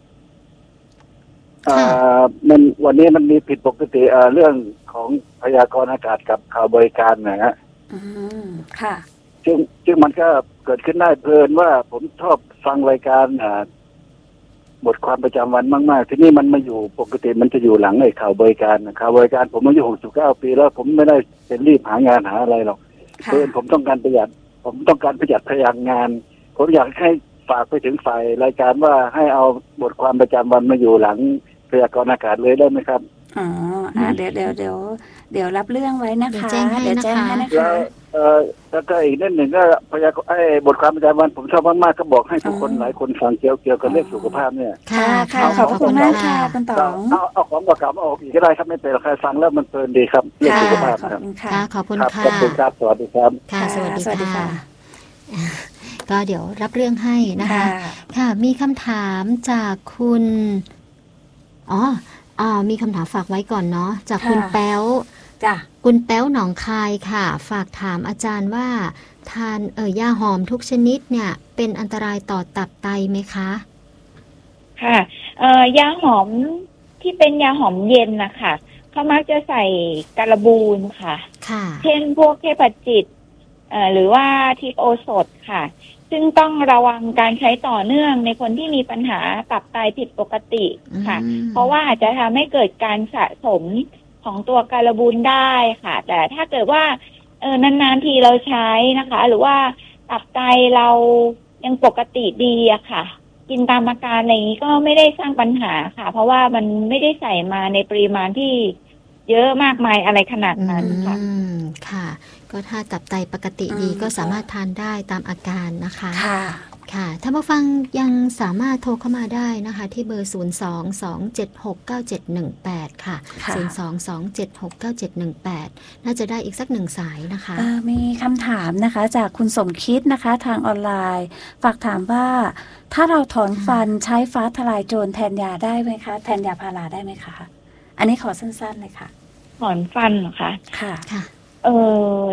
Speaker 14: อ่ามันวันนี้มันมีผิดปกติอ่าเรื่องของพยากรณ์อากาศกับข่าวบริการนะฮะ
Speaker 1: อืมค่ะ
Speaker 14: ซึ่งซึ่งมันก็เกิดขึ้นได้เพลินว่าผมชอบฟังรายการอ่าบทความประจำวันมากๆที่นี่มันมาอยู่ปกติมันจะอยู่หลังไอ้ข่าวบริการข่าวบริการผมอายุหกสิบเก้าปีแล้วผมไม่ได้เป็นรีบหางานหาอะไรหรอกเพราะผมต้องการประหยัดผมต้องการประหยัดพลังงานผมอยากให้ฝากไปถึงฝ่ายรายการว่าให้เอาบทความประจำวันมาอยู่หลังพยากรณ์อากาศเลยได้ไหมครับ
Speaker 1: อ๋ออ่าเดี๋ยวเดี๋ยวเดี๋ยวเดี๋ยวรับเรื่องไว้นะคะเดี๋ยวแจ้งให้นะคะ
Speaker 14: แล้วเอ่อแล้วก็อีกนิดหนึ่งก็พยากรณ์ไอ้บทความประจำวันผมชอบมากๆก็บอกให้ทุกคนหลายคนฟังเกี่ยวเกี่ยวกับเรื่องสุขภาพเนี่ย
Speaker 1: ค่ะค่ะขอบคุณมากค่ะคุณต๋อง
Speaker 14: เอาเอาของประกาศมาออกอีกก็ได้ครับไม่เป็นไรใครฟังแล้วมันเพลินดีครับเรื่องสุขภาพครับ
Speaker 2: ค่ะขอบคุณค่ะ
Speaker 14: ขอบคุณครับสวัสดีครับ
Speaker 2: ค่ะสวัสดีค่ะก็เดี๋ยวรับเรื่องให้นะคะค่ะมีคำถามจากคุณอ๋ออ๋อมีคำถามฝากไว้ก่อนเนาะจากคุณแป๊ว
Speaker 1: จ้ะ
Speaker 2: คุณแป๊วหนองคายค่ะฝากถามอาจารย์ว่าทานเอ่ยยาหอมทุกชนิดเนี่ยเป็นอันตรายต่อตับไตไหมคะ
Speaker 3: ค่ะเอ่อยาหอมที่เป็นยาหอมเย็นนะคะเขามักจะใส่การบูนค่ะ
Speaker 2: ค่ะ
Speaker 3: เช่นพวกเทพจิตเอ่อหรือว่าทิโอสดค่ะซึ่งต้องระวังการใช้ต่อเนื่องในคนที่มีปัญหาตับไตผิดปกติค่ะเพราะว่าอาจจะทำให้เกิดการสะสมของตัวการบูนได้ค่ะแต่ถ้าเกิดว่าเออนานๆทีเราใช้นะคะหรือว่าตับไตเรายังปกติดีอะค่ะกินตามอาการอะไรอย่างนี้ก็ไม่ได้สร้างปัญหาค่ะเพราะว่ามันไม่ได้ใส่มาในปริมาณที่เยอะมากมายอะไรขนาดนั้นค่ะ
Speaker 2: อืมค่ะก็ถ้าตับไตปกติดีก็สามารถทานได้ตามอาการนะคะ
Speaker 1: ค่ะ
Speaker 2: ค่ะถ้าผู้ฟังยังสามารถโทรเข้ามาได้นะคะที่เบอร์ศูนย์ สอง สอง เจ็ด หก เก้า เจ็ด หนึ่ง แปดค่ะศูนย์ สอง สอง เจ็ด หก เก้า เจ็ด หนึ่ง แปดน่าจะได้อีกสักหนึ่งสายนะคะ
Speaker 1: มีคำถามนะคะจากคุณสมคิดนะคะทางออนไลน์ฝากถามว่าถ้าเราถอนฟันใช้ฟ้าทลายโจรแทนยาได้ไหมคะแทนยาพาราได้ไหมคะอันนี้ขอสั้นๆเลยค่ะ
Speaker 3: ถอนฟันเหรอคะ
Speaker 1: ค่ะ
Speaker 2: ค่ะ
Speaker 3: เออ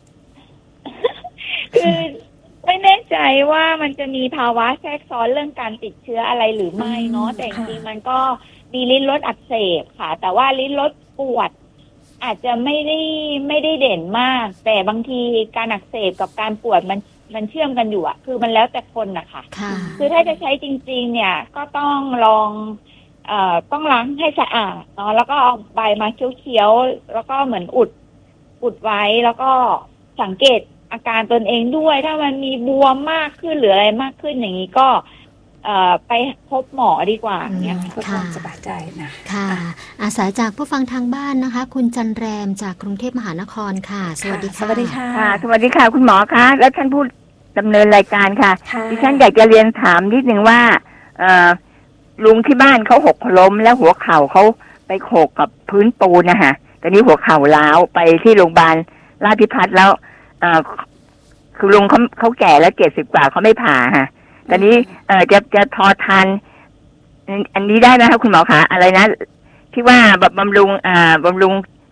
Speaker 3: คือไม่แน่ใจว่ามันจะมีภาวะแทรกซ้อนเรื่องการติดเชื้ออะไรหรือไม่เนาะแต่จริงๆมันก็มีลิ้นรสอักเสบค่ะแต่ว่าลิ้นรสปวดอาจจะไม่ได้ไม่ได้เด่นมากแต่บางทีการอักเสบกับการปวดมันมันเชื่อมกันอยู่อะคือมันแล้วแต่คนนะคะคือถ้าจะใช้จริงๆเนี่ยก็ต้องลองเอ่อต้องล้างให้สะอาดเนาะแล้วก็เอาใบมาเคี้ยวๆแล้วก็เหมือนอุดอุดไว้แล้วก็สังเกตอาการตนเองด้วยถ้ามันมีบวมมากขึ้นหรืออะไรมากขึ้นอย่างนี้ก็เอ่อไปพบหมอดีกว่าเนี่ย
Speaker 1: เพื่อความสบายใจนะ
Speaker 2: ค่ะอาศัยจากผู้ฟังทางบ้านนะคะคุณจันแรมจากกรุงเทพมหานครค่ะสวัสดีค่ะ
Speaker 1: สวัสดีค่ะ
Speaker 15: สวัสดีค่ะคุณหมอคะและท่านผู้ดำเนินรายการค่ะดิฉันอยากจะเรียนถามนิดนึงว่าเอ่อลุงที่บ้านเขาหกล้มแล้วหัวเข่าเขาไปโขกกับพื้นปูนนะคะตอนนี้หัวเข่าล้าวไปที่โรงพยาบาลราชพิพัฒน์แล้วเอ่อคือลุงเขาเขาแก่แล้วเจ็ดสิบกว่าเขาไม่ผ่าค่ะตอนนี้เอ่อจะจะพอทานอันนี้ได้ไหมคะคุณหมอคะอะไรนะที่ว่าแบบบำรุงอ่าบำรุง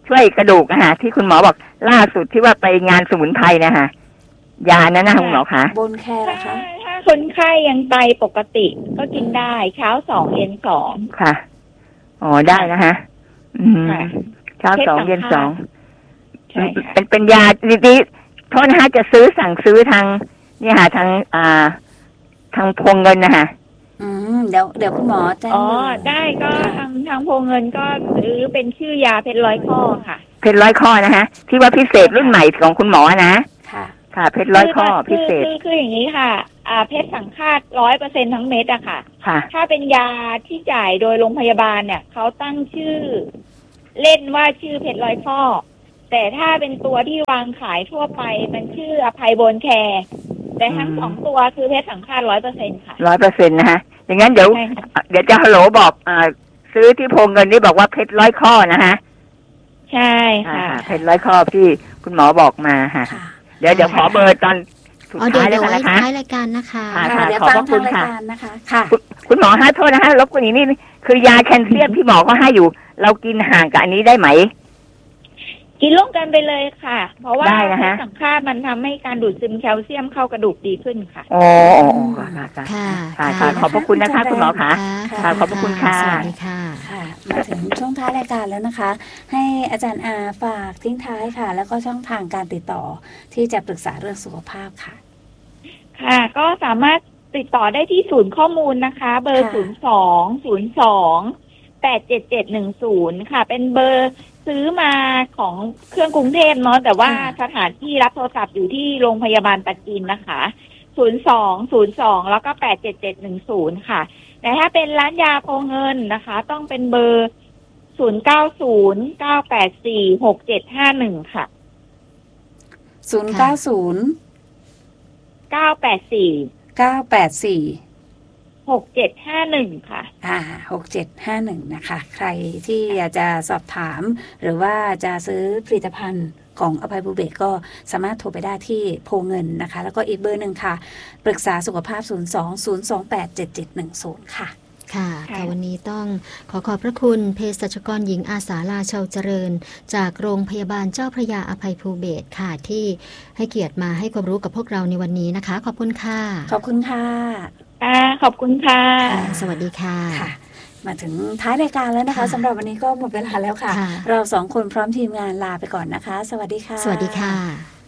Speaker 15: ช่วยกระดูกนะฮะที่คุณหมอบอกล่าสุดที่ว่าไปงานสมุนไพรนะฮะยานั้นนะคุณหมอคะ
Speaker 1: บนแคร์นะคะ
Speaker 3: ถ้าคนไข้ยังไตปกติก็กินได้เช้าสองเย็นสอง
Speaker 15: ค่ะอ๋อได้นะฮะอืมเช้าสองเย็นสองเป็นเป็นยาดีๆโทษนะฮะจะซื้อสั่งซื้อทางนี่ค่ะทางอ่าทางพวงเงินนะฮะ
Speaker 1: อืมเดี๋ยวเดี๋ยวคุณหมอจะ
Speaker 3: อ๋อได้ก็ทางทางพวงเงินก็ซื้อเป็นชื่อยาเพชรร้อยข้อค่ะ
Speaker 15: เพชรร้อยข้อนะฮะที่ว่าพิเศษรุ่นใหม่ของคุณหมอนะ
Speaker 1: ค่ะ
Speaker 15: ค่ะเพชรร้อยข้อพิเศษ
Speaker 3: คือคืออย่างนี้ค่ะอ่าเพชรสังฆาตร้อยเปอร์เซ็นทั้งเม็ดอะค่ะ
Speaker 15: ค่ะ
Speaker 3: ถ้าเป็นยาที่จ่ายโดยโรงพยาบาลเนี่ยเขาตั้งชื่อเล่นว่าชื่อเพชรร้อยข้อแต่ถ้าเป็นตัวที่วางขายทั่วไปมันชื่ออภัยโบนแคร์แต่ทั้งสองตัวคือเพชรสังฆาตร้อยเปอร์เซ็นค่ะ
Speaker 15: ร้อยเปอร์เซ็นต์นะฮะอย่างนั้นเดี๋ยวเดี๋ยวจะฮัลโหลบอกอ่าซื้อที่พงเงินนี่บอกว่าเพชรร้อยข้อนะฮะ
Speaker 3: ใช่ค่ะ
Speaker 15: เพชรร้อยข้อที่คุณหมอบอกมาค่ะเดี๋ยวเดี๋ยวขอเบอร์ตอนสุดท้ายเลยนะคะ
Speaker 2: ท้ายรายการนะคะ
Speaker 1: เดี๋ยวฟังทางรายการนะคะค่ะ
Speaker 15: คุณหมอฮะโทษนะฮะรบกวนอีกนิดคือยาแคลเซียมที่หมอเขาให้อยู่เรากินห่างกับอันนี้ได้ไหม
Speaker 3: กินร่วมกันไปเลยค่ะเพราะว่าสังฆาตมันทำให้การดูดซึมแคลเซียมเข้ากระดูกดีขึ้นค่ะ
Speaker 15: อ๋อค่ะค่ะขอบพระคุณนะคะคุณหมอค่ะค่ะขอบพระคุณค่ะ
Speaker 2: สวัสดีค่ะ
Speaker 1: มาถึงช่วงท้ายรายการแล้วนะคะให้อาจารย์อาฝากทิ้งท้ายค่ะแล้วก็ช่องทางการติดต่อที่จะปรึกษาเรื่องสุขภาพค่ะ
Speaker 3: ค่ะก็สามารถติดต่อได้ที่ศูนย์ข้อมูลนะคะเบอร์ศูนย์สองศูนย์สองแปดเจ็ดเจ็ดหนึ่งศูนย์ค่ะเป็นเบอร์ซื้อมาของเครื่องกรุงเทพเนาะแต่ว่าสถานที่รับโทรศัพท์อยู่ที่โรงพยาบาลปัจจินนะคะศูนย์สองศูนย์สองแล้วก็แปดเจ็ดเจ็ดหนึ่งศูนย์ค่ะแต่ถ้าเป็นร้านยาโพเงินนะคะต้องเป็นเบอร์ศูนย์เก้าศูนย์เก้าแปดสี่หกเจ็ดห้าหนึ่งค่ะ
Speaker 1: ศูนย์เก้าศูนย์
Speaker 3: เก้าแปดสี่
Speaker 1: เก้าแปดสี่
Speaker 3: หกเจ็ดห้าหนึ่งค่ะ
Speaker 1: อ่าหกเจ็ดห้าหนึ่งนะคะใครที่อยากจะสอบถามหรือว่าจะซื้อผลิตภัณฑ์ของอภัยภูเบศก็สามารถโทรไปได้ที่โพเงินนะคะแล้วก็อีกเบอร์หนึ่งค่ะปรึกษาสุขภาพศูนย์ สอง ศูนย์ สอง แปด เจ็ด เจ็ด หนึ่ง ศูนย์ค่ะ
Speaker 2: ค่ะค่ะวันนี้ต้องขอขอบพระคุณเภสัชกรหญิงอาสาลาเชาเจริญจากโรงพยาบาลเจ้าพระยาอภัยภูเบศรค่ะที่ให้เกียรติมาให้ความรู้กับพวกเราในวันนี้นะคะขอบคุณค่ะ
Speaker 1: ขอบคุณค่ะ
Speaker 3: อ่าขอบคุณค่ะ
Speaker 2: สวัสดีค่ะ
Speaker 1: มาถึงท้ายรายการแล้วนะคะสำหรับวันนี้ก็หมดเวลาแล้วค่ะเราสองคนพร้อมทีมงานลาไปก่อนนะคะสวัสดีค่ะ
Speaker 2: สวัสดีค่ะ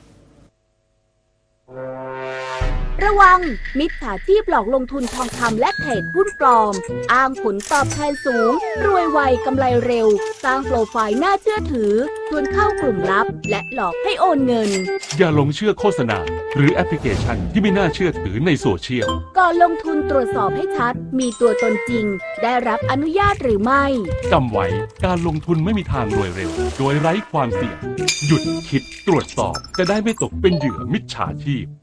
Speaker 6: ระวังมิจฉาชีพหลอกลงทุนทองคำและเทรดหุ้นปลอมอ้างผลตอบแทนสูงรวยไวกำไรเร็วสร้างโปรไฟล์น่าเชื่อถือชวนเข้ากลุ่มลับและหลอกให้โอนเงิน
Speaker 7: อย่าลงเชื่อโฆษณาหรือแอปพลิเคชันที่ไม่น่าเชื่อถือในโซเชียล
Speaker 6: ก่อนลงทุนตรวจสอบให้ชัดมีตัวตนจริงได้รับอนุญาตหรือไม่
Speaker 7: จำไว้การลงทุนไม่มีทางรวยเร็วโดยไร้ความเสี่ยงหยุดคิดตรวจสอบจะได้ไม่ตกเป็นเหยื่อมิจฉาชีพ